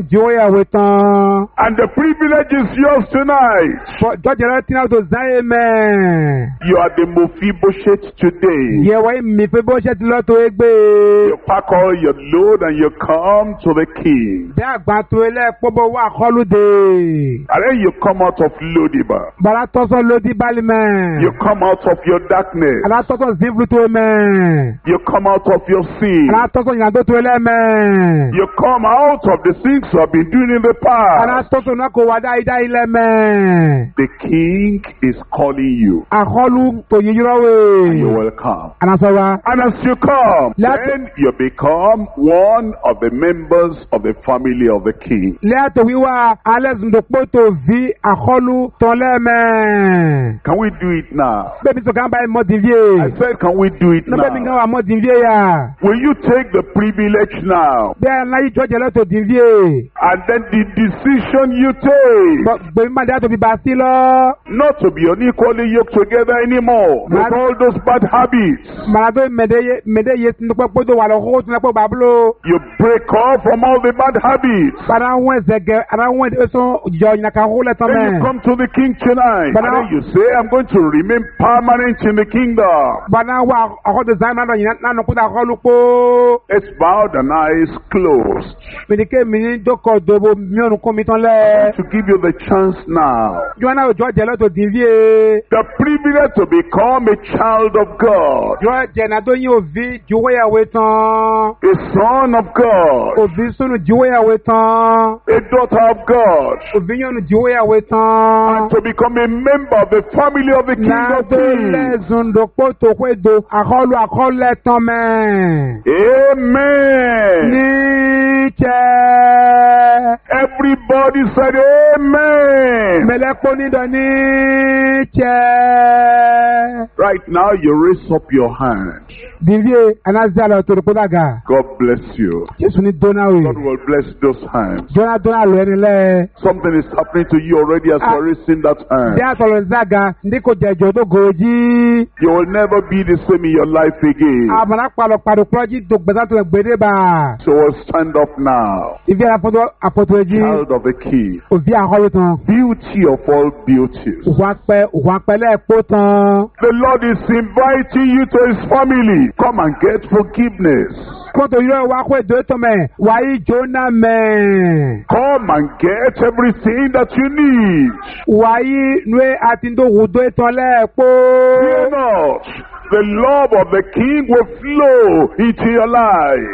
the privilege is yours tonight. You are the Mephibosheth today. You pack all your load and you come to the king. And then you come out of Lodibar. You come out of your darkness. You come out of your sin. You come out of the things you have been doing in the past. The king is calling you. And you will come. And as you come, then you become one of the members of the family of the king. Can we do it now? I said, can we do it now? Will you take the privilege now? And then the decision you take not to be unequally yoked together anymore with all those bad habits. You break off from all the bad habits. Then you come to the king tonight. And then you say, I'm going to remain permanent in the kingdom. It's bowed and eyes closed. To give you the chance now. The privilege to become a child of God. A son of God. A daughter of God. And to become a member of the family of the King of Kings. Amen. Everybody said amen. Right now you raise up your hand. God bless you. God will bless those hands. Something is happening to you already as you are raising that hand. You will never be the same in your life again. So we'll stand up now. Child of the King. Beauty of all beauties. The Lord is inviting you to his family. Come and get forgiveness. Come and get everything that you need. Fear not. The love of the King will flow into your life.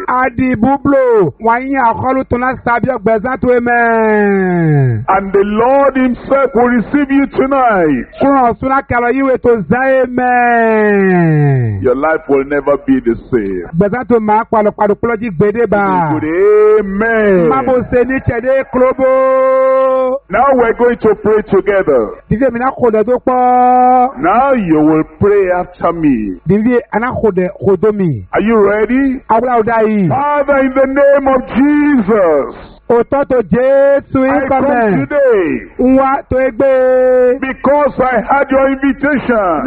And the Lord himself will receive you tonight. Your life will never be the same. Amen. Now we're going to pray together. Now you will pray after me. Are you ready? Father, in the name of Jesus, I come today because I had your invitation.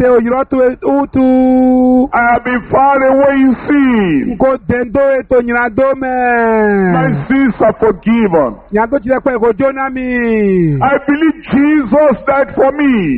I have been far away in sin. My sins are forgiven. I believe Jesus died for me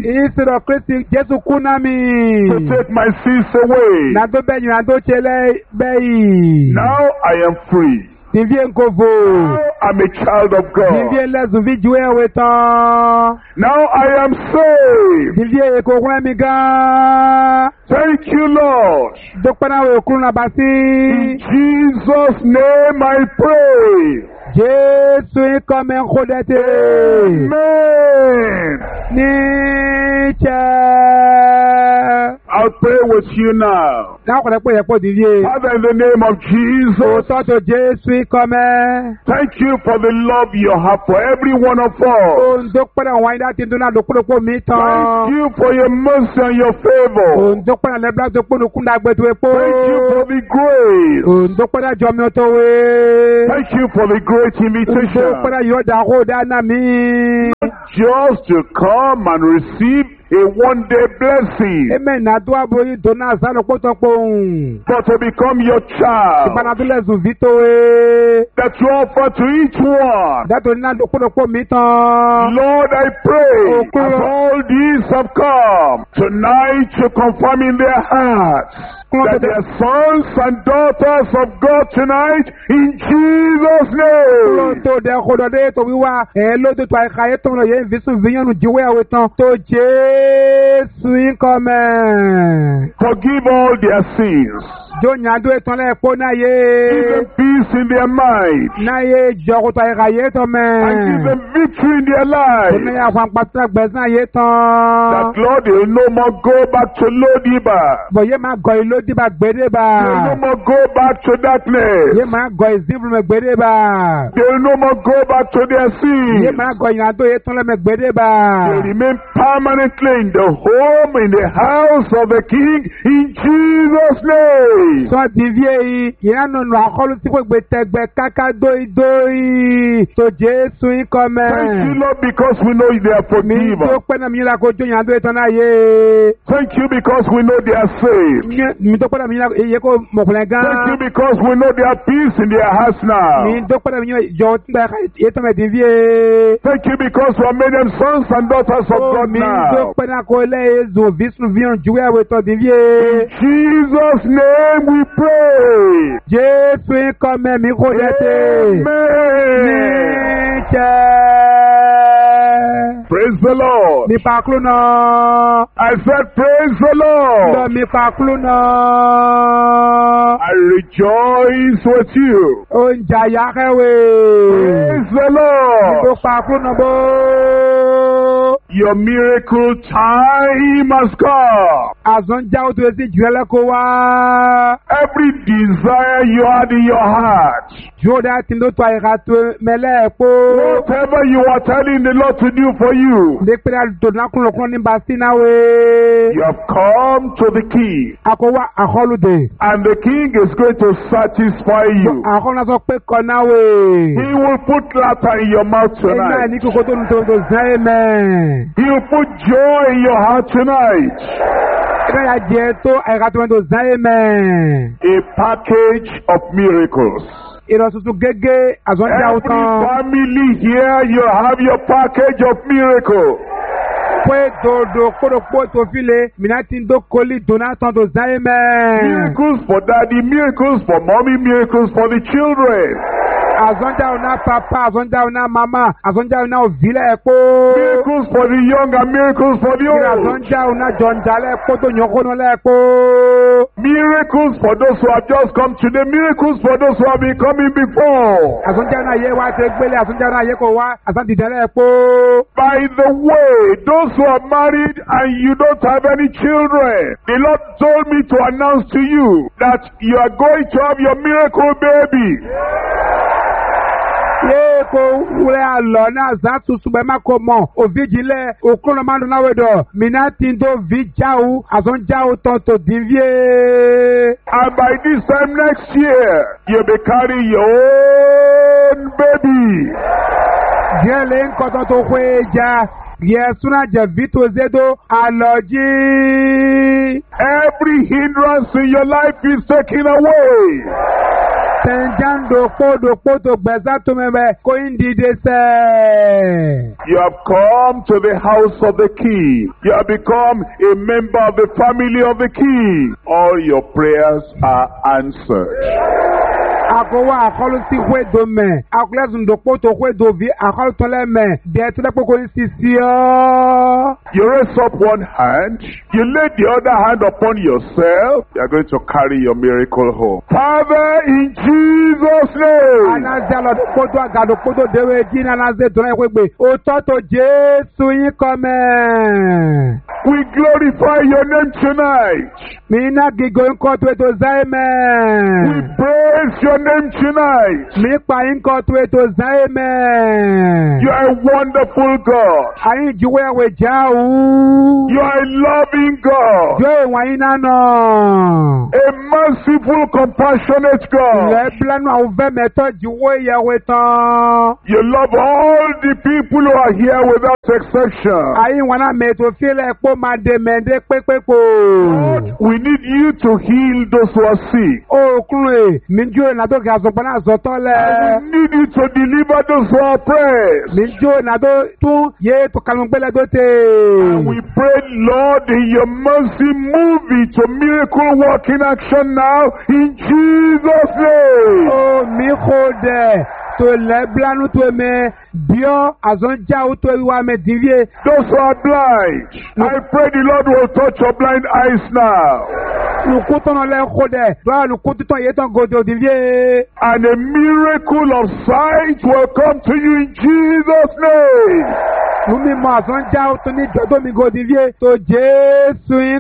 to take my sins away. Now I am free. Divie nkovo. I'm a child of God. Divie lezu vijuwe wetan. Now I am saved. Divie ekokun emiga. Thank you, Lord. Dokpana we okun na basi. In Jesus' name I pray. Jésus comme un chodete. Amen. Nietzsche. I'll pray with you now. Now, when I pray for the year, Father, in the name of Jesus, Jésus comme. thank you for the love you have for every one of us. Thank you for your mercy and your favor. Thank you for the grace. Thank you for the great invitation. Just to come and receive a one-day blessing. Amen. But to become your child. That you offer to each one. Lord, I pray as all these have come tonight to confirm in their hearts that they are sons and daughters of God tonight in Jesus' name. Forgive all their sins. Give them peace in their mind. And give them victory in their life. That Lord, they will no more go back to Lodiba. They will no more go back to darkness. They will no more go back to their sins. They remain permanently in the home, in the house of the King, in Jesus' name. Thank you, Lord, because we know they are forgiven. Thank you because we know they are saved. Thank you because we know they have peace in their hearts now. Thank you because we have made them sons and daughters of God now. In Jesus' name we pray. Amen. Praise the Lord. I said, praise the Lord. I rejoice with you. Praise the Lord. Your miracle time has come. Every desire you had in your heart, whatever you are telling the Lord to do for you, you have come to the King, and the King is going to satisfy you. He will put laughter in your mouth tonight. He will put joy in your heart tonight. A package of miracles. Every family here, you have your package of miracles. Miracles for daddy, miracles for mommy, miracles for the children. Miracles for the young and miracles for the old. Miracles for those who have just come today. Miracles for those who have been coming before. By the way, those who are married and you don't have any children, the Lord told me to announce to you that you are going to have your miracle baby. And by this time next year, you'll be carrying your own baby. Every hindrance in your life is taken away. You have come to the house of the King. You have become a member of the family of the King. All your prayers are answered. akowa akɔlu si hoe do mɛ akɔlɛ zundokpo to hoe do vi akɔlu tɔ lɛ mɛ deɛ tó lɛ kpokpo ni sisi ɔ. You raise up one hand, you lay the other hand upon yourself, you are going to carry your miracle home. Father, in Jesus' name. Anaze alɔdokpo do agadokpo do dewe di na anaze dɔrɔn ekwe gbe o tɔ to Jésù yin kɔmɛ. We glorify your name tonight. Mina gigo nkɔ to eto zai We mɛ. praise your name tonight. Mi kpa nkɔ to eto zai mɛ. You are a wonderful God. Ayi juwe awe jawu. You are a loving God. Jɔ ewa yin na nɔ. A merciful, compassionate God. Lɛ bilanu awo fɛ mɛtɔ juwe yawe tán. You love all the people who are here without exception. Ayi wana mɛto fi lɛ kpɔ ma de mɛ de kpekpekpo. We need you to heal those who are sick. O kule mi jo na do ga zɔgbɔn na zɔtɔ And lɛ. we need you to deliver those who are oppressed. Mi jo na do tún ye to kanugbɛlɛ do And we te. pray, Lord, in your mercy, move it to miracle working action now in Jesus' name. O mi ko dɛ to lɛ bilanu to mɛ biɔ azɔnjawo to wa mɛ divie. Those who are blind, I pray the Lord will touch your blind eyes now. Nukutɔnɔ lɛ ko dɛ lɔra nukututɔ ye tɔn godo divie. And a miracle of sight will come to you in Jesus' name. Numi mɔ azɔnjawo to ni dɔdɔ mi go divie to Jésù yin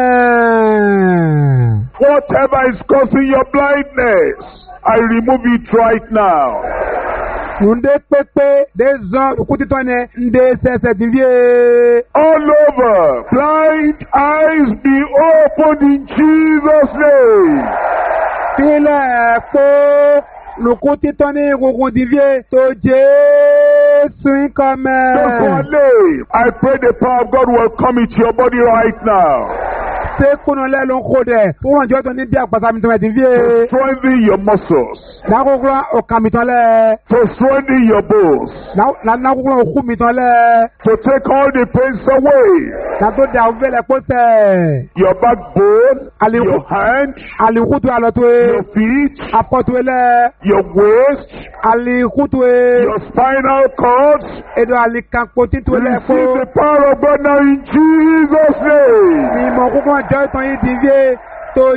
kɔmɛ. Whatever is causing your blindness, I remove it right now. Nunde pepe de zɔn nukututɔ nɛ nde sɛsɛ divie. All over, blind eyes be opened in Jesus' name. Filẹ̀ kpó nukututɔ ni gungun divie to Jésù yin Those who are kɔmɛ. lame, I pray the power of God will come into your body right now. Se kunu lɛ ló ń ko dɛ fúnra jɔ tó ní bí àgbàsá mi tó mɛ To divie. strengthen your muscles, Nakokura o kan mi tán lɛ. to strengthen your bones, Na na nakokura o ku mi tán lɛ. to take all the pains away. Na tó da o fẹ́ lɛ kó sɛ. Your backbone, Ali- your hand, Alikutu alɔto your ye. feet, Apɔto ye lɛ. your waist, Alikutu ye. your spinal cords. Edo alikankpoti tu lɛ Receive ko. the power of God now in Jesus' name. Ìmọ̀ kúkú jẹ́ ìtàn yìí divie tó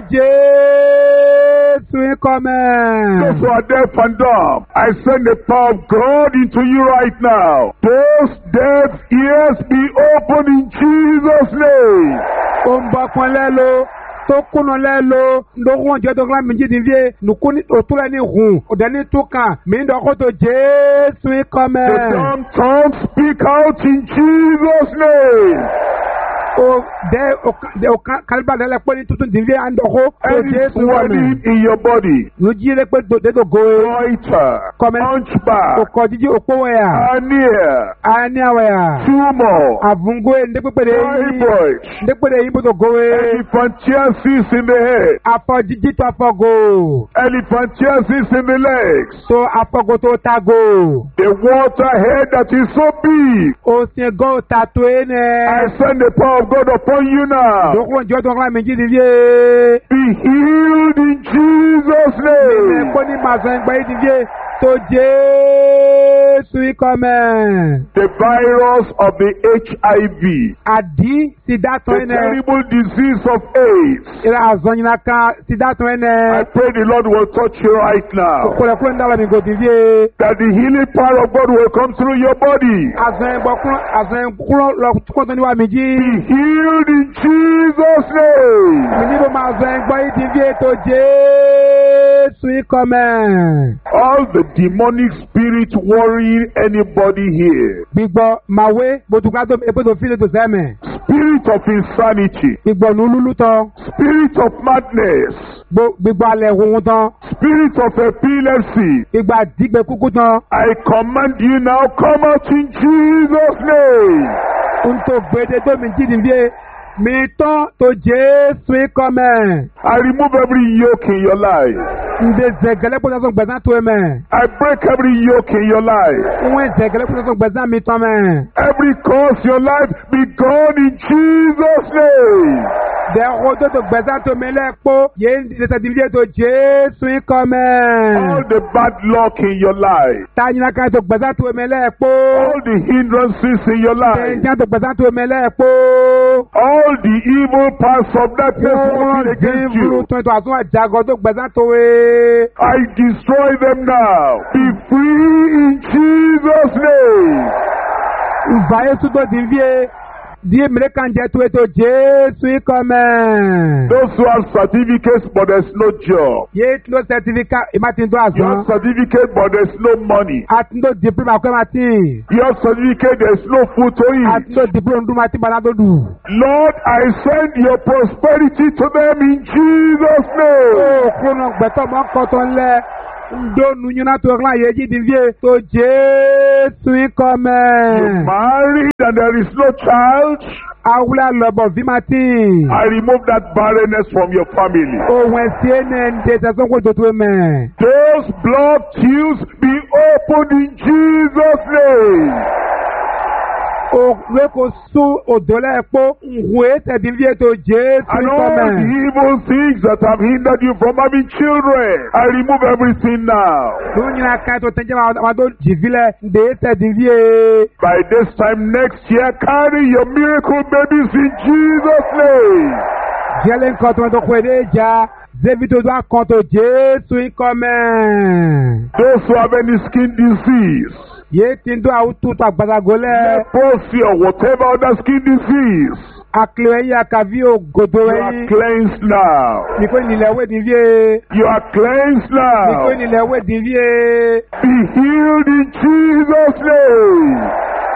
Jésù yin Those kɔmɛ. who are deaf and dumb, I send the power of God into you right now. Those deaf ears be opened in Jesus' name. Ó ń bọ́ pọn lẹ́lo. Tó kúnà lẹ́lo. Ndókùn jẹ́ tó kílámì jí divie. Nùkú ní òtún lẹ́ ní hùn. Òdẹ ní túkàn. Mí ń dọ́kọ́ tó Jésù yin The kɔmɛ. dumb tongue speak out in Jesus' name. O dɛ o ka dɛ o ka kaliba dɛ lɛ kpɔ ni tuntun divie an dɔkɔ. Tó Any Jésù swelling kɔmɛ. in your body, Nuji lɛ kpɛ do de do go ye. goiter, Kɔmɛ. O hunchback, kɔ jíjí o kpɔ wɛ ya. hernia, Ani awɛ ya. tumor, Avungo ye ndekpekpe de yi. fibroid, Ndekpe de yi bo to go ye. elephantiasis in the head, Afɔ jíjí to afɔ go. elephantiasis in the legs, To afɔ go to ta go. the water head that is so big. O se go ta to ye I nɛ. send the power of God upon you now. Dɔkɔ jɔ dɔkɔ mi jí divie. Be healed in Jesus' Mɛ name. kó ni màsán gbɛ yi divie. To Jésù yin kɔmɛ. The virus of the H I V, Adi sida the tɔn yi nɛ. terrible disease of AIDS. Ira azɔnyina kan sida tɔn yi I nɛ. pray the Lord will touch you right now. Kɔlɛkulu ndala mi go divie. That the healing power of God will come through your body. Azɔn bɔ kúrò azɔn kúrò lɔ kótó ni wa mi Be jí. healed in Jesus' name. Mi ní bó ma azɔn gbọ́ yìí divie tó Jésù yin kɔmɛ. All the demonic spirit worrying anybody here. Gbígbọ́ màwé bòtùkà tó epo tó fi lè tó sẹ́mẹ̀. Spirit of insanity. Gbígbọ́ nululu tán. Spirit of madness. Gbígbọ́ alẹ̀ huhun tán. Spirit of epilepsy. Gbígbọ́ àdìgbẹ́ kúkú tán. I command you now, come out in Jesus' name. N tó gbèdé tó mi jí divie. Mi tán tó Jésù yin kɔmɛ. I remove every yoke in your life. Nde zɛgɛlɛ kó sɔsɔ gbɛ̀sán tó mɛ. I break every yoke in your life. Wọ́n zɛgɛlɛ kó sɔsɔ gbɛ̀sán mi tán mɛ. Every curse in your life be gone in Jesus' name. Dẹ̀rọ tó tó gbẹ̀sán tó mẹ́lẹ̀ pọ̀. Yé ìdẹ́sẹ̀dìbíyé tó Jésù ìkọ́mẹ́. All the bad luck in your life. Tányínà kan tó gbẹ̀sán tó mẹ́lẹ̀ pọ̀. All the hindrances in your life. Tẹ̀yìn tó gbẹ̀sán tó mẹ́lẹ̀ pọ̀. All the evil parts of darkness working against you. Tó tó àtúnwà jàgọ̀ tó gbẹ̀sán tó wé. I destroy them now. Be free in Jesus' name. Ìfàyè sútó dìbíyé. Dieu me kan jẹ́ tó ètò Jésù ìkọ́mẹ́. Those who have certificates but there's no job. Yé tí ló certificate ìmátí tó You àzọ́. have certificate but there's no money. Àti tó diplôme àkọ́ ìmátí. You have certificate there's no food to Àti eat. tó diplôme dùn àti bàlá tó dù. Lord, I send your prosperity to them in Jesus' name. Ó kúnnà gbẹ̀tọ̀ mọ́ kọ́tọ̀ ńlẹ̀. Ndo nunyuna tó rán ayé jí dìbíyé tó Jésù You ìkọ́mẹ́. married and there is no child. Awúlá lọ́bọ̀ fímátì. I remove that barrenness from your family. Òun ẹ̀sìn ẹ̀nẹ̀ ń de tẹ̀sán kó tó tó mẹ́. Those blocked queues be opened in Jesus' name. Òwe kò sún òdò lẹ́ẹ̀pọ̀. Ìwé tẹ̀díbíyé tó Jésù And all the ìkọ́mẹ́. evil things that have hindered you from having children, I remove everything now. Nunyina kan tó tẹ̀jẹ́ máa tó jìfilẹ̀ ǹdè tẹ̀díbíyé. By this time next year, carry your miracle babies in Jesus' name. Jẹ́lẹ̀ nǹkan tó ń tó kọ́ èdè ìjà. David tó dá kan tó Jésù ìkọ́mẹ́. Those who have any skin disease, Yé tí ń dún àwùjọ tó àgbàdàgọ́ lẹ̀. leprosy or whatever other skin disease, Akílẹ̀ yìí àkàbí ògòdò you are ẹ̀yìn. cleansed now. Nìkó nílẹ̀ wé dìbíyé. You are cleansed Nìkó now. nílẹ̀ wé dìbíyé. Be healed in Jesus' name.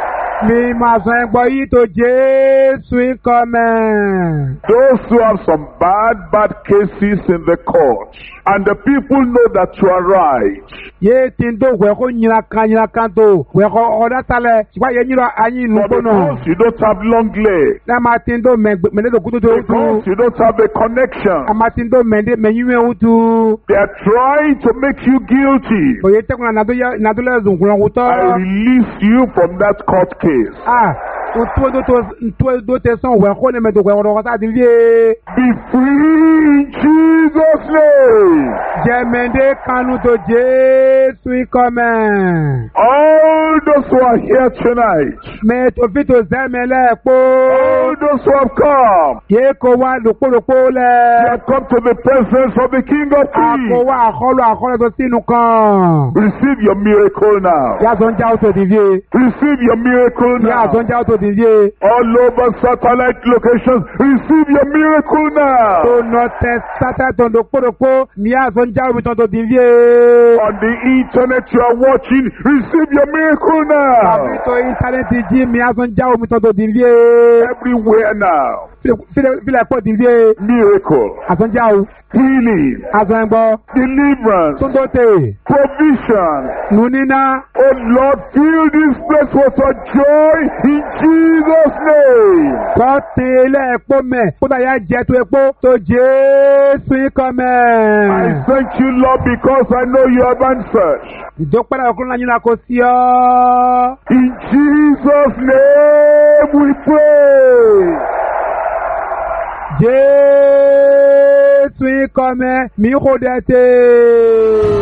Mi máa sọ ẹgbọ́ yìí tó Jésù ìkọ́mẹ́. Those who have some bad, bad cases in the court, and the people know that you are right. Yé tí ń dó wẹ̀kọ́ nyina kan nyina kan tó. Wẹ̀kọ́ ọ̀dá talẹ̀. Ṣùgbọ́n yẹn nyina ayé ìlú But gbóná. because you don't have long legs, Ní a máa tí ń dó mẹ́lẹ́dọ̀ kútó tó because kú. you don't have a connection, A máa tí ń dó mẹ́yìnwé wútu. they are trying to make you guilty. Òye tẹ́kùn nàdúlẹ̀ zùnkùnrin wútọ́. I release you from that court case. Ah, ntúwé dó tẹ sàn wẹ̀kọ́ ní mẹ́tò wẹ̀kọ́ ọ̀tá ti fi é. Be free in Jesus' name. Jẹ̀mẹ̀dé kanu tó Jésù ìkọ́mẹ́. All those who are here tonight, Mẹ́tò fi tó zẹ́mẹ̀lẹ́ pò. all those who have come, Yé kó wá lòpólòpó you lẹ̀. have come to the presence of the King of Àkó Kings. wá àkọlù àkọlù tó sínú kan. Receive your miracle now. Yàtọ̀ ń já ó tó ti fi é. Receive your miracle now. Yàtọ̀ ń já ó tó ti fi é. All over satellite locations, receive your miracle now. Tó nọ tẹ sátá tó ń lòpólòpó. Ní yàtọ̀ ń já omi tó tó ti fi é. On the internet you are watching, receive your miracle Tàbí now. tó íńtánẹ́ẹ̀tì jí mi yàtọ̀ ń já omi tó tó ti fi é. Everywhere now. Fílẹ̀ pọ̀ ti fi é. Miracle, Àtúnjá o. healing, Àtún ẹgbọ́. deliverance, Tó tó tè. provision. Nù níná. Oh Lord, fill this place with your joy in Jesus' name. Kọ́ ti ilé ẹ̀pọ́ mẹ́. Kó dà yá jẹ́ tó epo. Tó Jésù ikọ̀ I mẹ́. thank you, Lord, because I know you have answered. Ìdókòrò ọkùnrin náà yín náà kò sí ọ́. In Jesus' name we pray. Jésù ikọ̀ mẹ́. Mi kò dẹ̀ tè.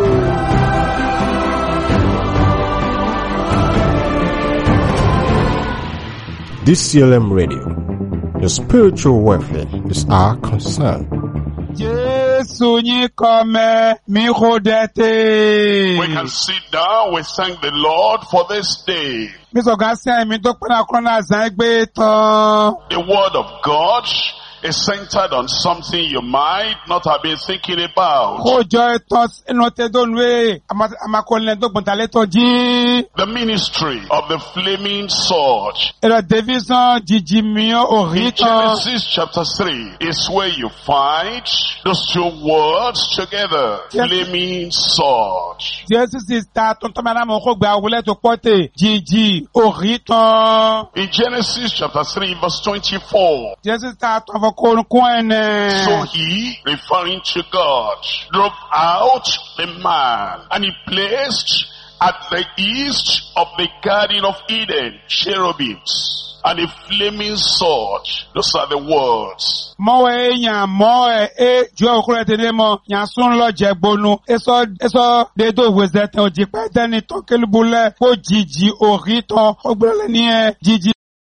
D C L M Radio. Your spiritual welfare is our concern. Jésù yín kọ̀ mẹ́. Mi kò dẹ̀ tè. We can sit down. We thank the Lord for this day. Mi sọ̀gá sí àìmí tó pẹ́ náà kọ́ náà zàn gbé tán. The word of God is centered on something you might not have been thinking about. Kójọ ìtàn inú tẹ́dọ̀nù ẹ̀ àmàkọ́lẹ̀ tó gbọ̀ntàlẹ́ tó jí. The ministry of the flaming sword. Ẹ̀rọ Davidson jìjì mìíràn òrí In tán. Genesis chapter three is where you find those two words together. Yes. Flaming sword. Jésù sì ta tuntun mẹ́ta mọ̀ kó gba àwùlẹ̀ tó pọ́tẹ̀ jìjì òrí tán. In Genesis chapter three verse twenty-four. Jésù ta tún fọ kórukún ẹ̀nẹ̀. So he, referring to God, drove out the man and he placed at the east of the Garden of Eden cherubims and a flaming sword. Those are the words. Mowe nya moe e jo okure tene mo nya sun lo jegbonu. Eso eso de do wezete o jipe teni to kelubule po jiji oriton ogbele ni e jiji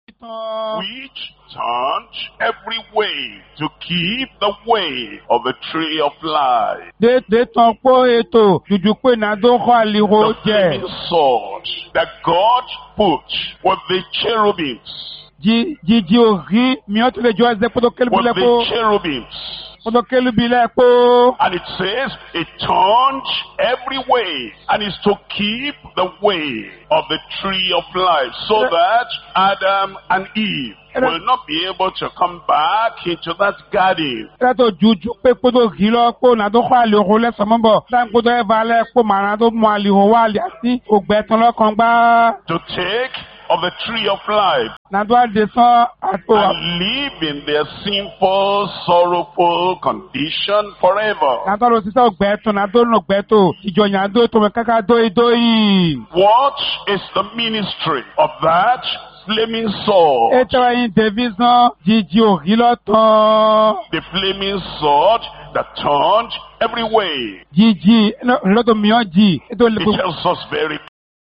which turned every way to keep the way of the tree of life. De de ton po eto juju pe na do ho aliro The je. flaming sword that God put with the cherubims. Ji jiji ori mi o to le jo ze po do kelubule With po the cherubims. po do kelubile po. And it says it turned every way and is to keep the way of the tree of life so that Adam and Eve will not be able to come back into that garden. Rato juju pe po do gilo po na do ho aliro le sombo. Dan po do e vale po mara do mo aliro wa ali ati ogbetan lo kan gba. To take of the tree of life Na do ade so ato and live in their sinful, sorrowful condition forever. na do lo sisa ogbetan na do no gbeto ijo yan do to me kaka do do yi. What is the ministry of that flaming sword? Eto yin division jiji ogilo ton. The flaming sword that turned every way. Jiji no lo to mi oji. Eto le It tells us very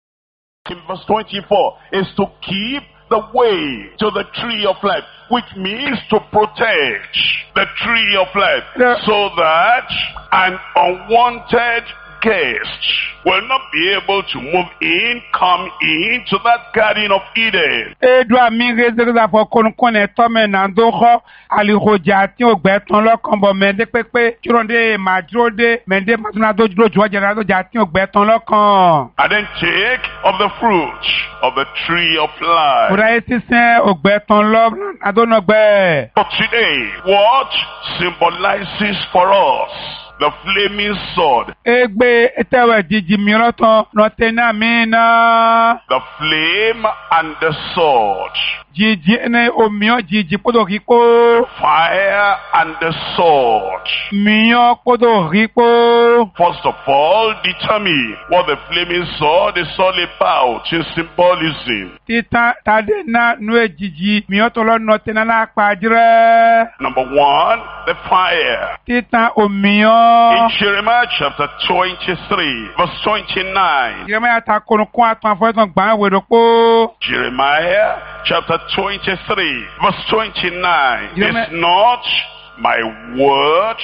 in verse twenty-four is to keep the way to the tree of life, which means to protect the tree of life Yeah. so that an unwanted guest will not be able to move in, come into that garden of Eden. Edo ami rezereza fo konkon e to me na do ho aliroja ti ogbetan lokan bo mende pepe kironde majrode mende matuna do do jo jera do ja ti ogbetan lokan. And then take of the fruit of the tree of life. Ora esisen ogbetan lo adono gbe. But today, what symbolizes for us the flaming sword? Egbe etewe jiji miroton no tena mina. The flame and the sword. Jiji ne omio jiji podo riko. Fire and the sword. Mio podo riko. First of all, determine what the flaming sword is all about in symbolism. Tita tade na nue jiji mio tolo no tena na akpadire. Number one, the fire. Tita omio. In Jeremiah chapter twenty-three, verse twenty-nine. Jeremiah ta kono kwa atan fo ton gba we do po. Jeremiah chapter twenty-three, verse twenty-nine. Jeremiah- Is not my word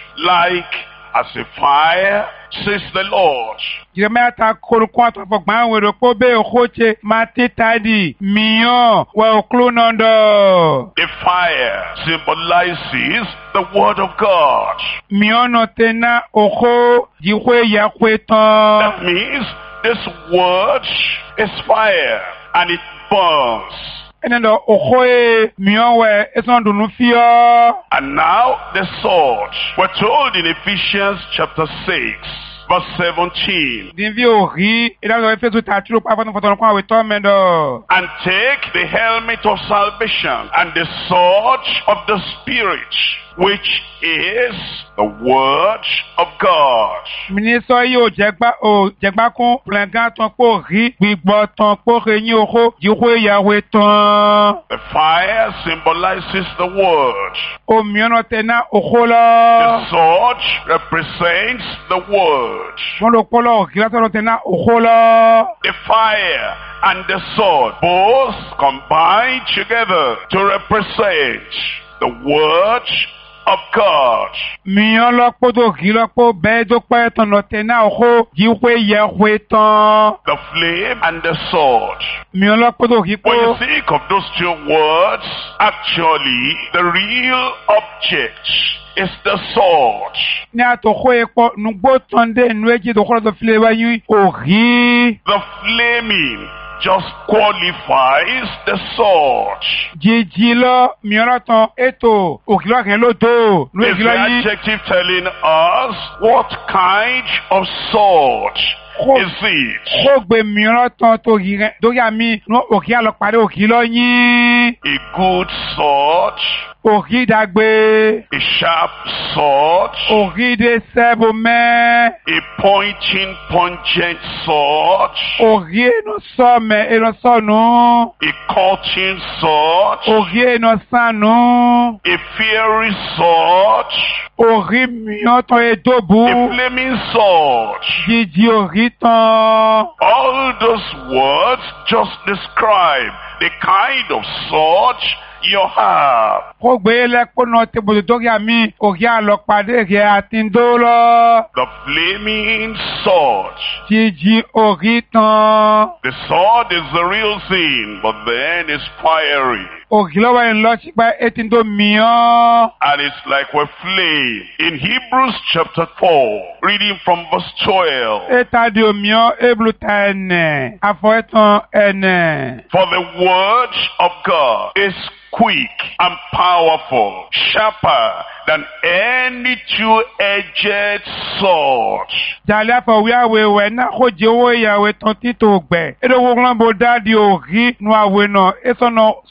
like as a fire, says the Lord. Jeremiah ta kono kwa atan fo gba we do po be ochoche matita di mio we oklunondo. The fire symbolizes the word of God. Mio no tena ocho jihwe ya kweton. That means this word is fire and it burns. Enendo ocho e mio we eson dunu fio. And now the sword. We're told in Ephesians chapter six, verse seventeen. Dinvi ori ida lo efesu ta tiro pa fon foton kwa we to mendo. And take the helmet of salvation and the sword of the Spirit, which is the word of God. Minister yo jegba o jegba kun plenga ton po ri gbigbo ton po re yin oho jihwe ya we ton. The fire symbolizes the word. O miono tena oho The la. sword represents the word. Mon lo polo gilato tena oho la. The fire and the sword both combine together to represent the word of God. Mion lo podo gilo po be do pe ton no tena oho jihwe ya we ton. The flame and the sword. Mion lo podo When you gipo. think of those two words, actually the real object is the sword. Ni ato ho e po nugbo tonde nweji do kholo do file wa yin ori. The flaming just qualifies the sword. Jiji lo mion ton eto okilo ken lo do nu It's ekilo the yin. adjective telling us what kind of sword Ho- is it. Ho gbe mion ton to ri do ya mi no okia lo pare okilo yin. A good sword Oridagbe. a sharp sword, Oride sebome. a pointing, pungent sword, Orie no some e no sono. a cutting sword, Orie no sanu. a fiery sword, Ori mioto e a dobu. flaming sword. Didi oritan. All those words just describe the kind of sword you have. Ogbe le kono te bodotori ami. Ori alokpade re atindolo. The flaming sword. Didi oritan. The sword is the real thing, but then it's fiery. Ogilowa en lo sipa etindo mion. And it's like a flame. In Hebrews chapter four, reading from verse twelve. Eta di omion ebluta ene. Afo etan ene. For the word of God is quick and powerful, sharper than any two-edged sword. Jale afo wiawe we na koje wo yawe ton tito gbe. Edo wo glan bo dadi ori nu awe no. Eso no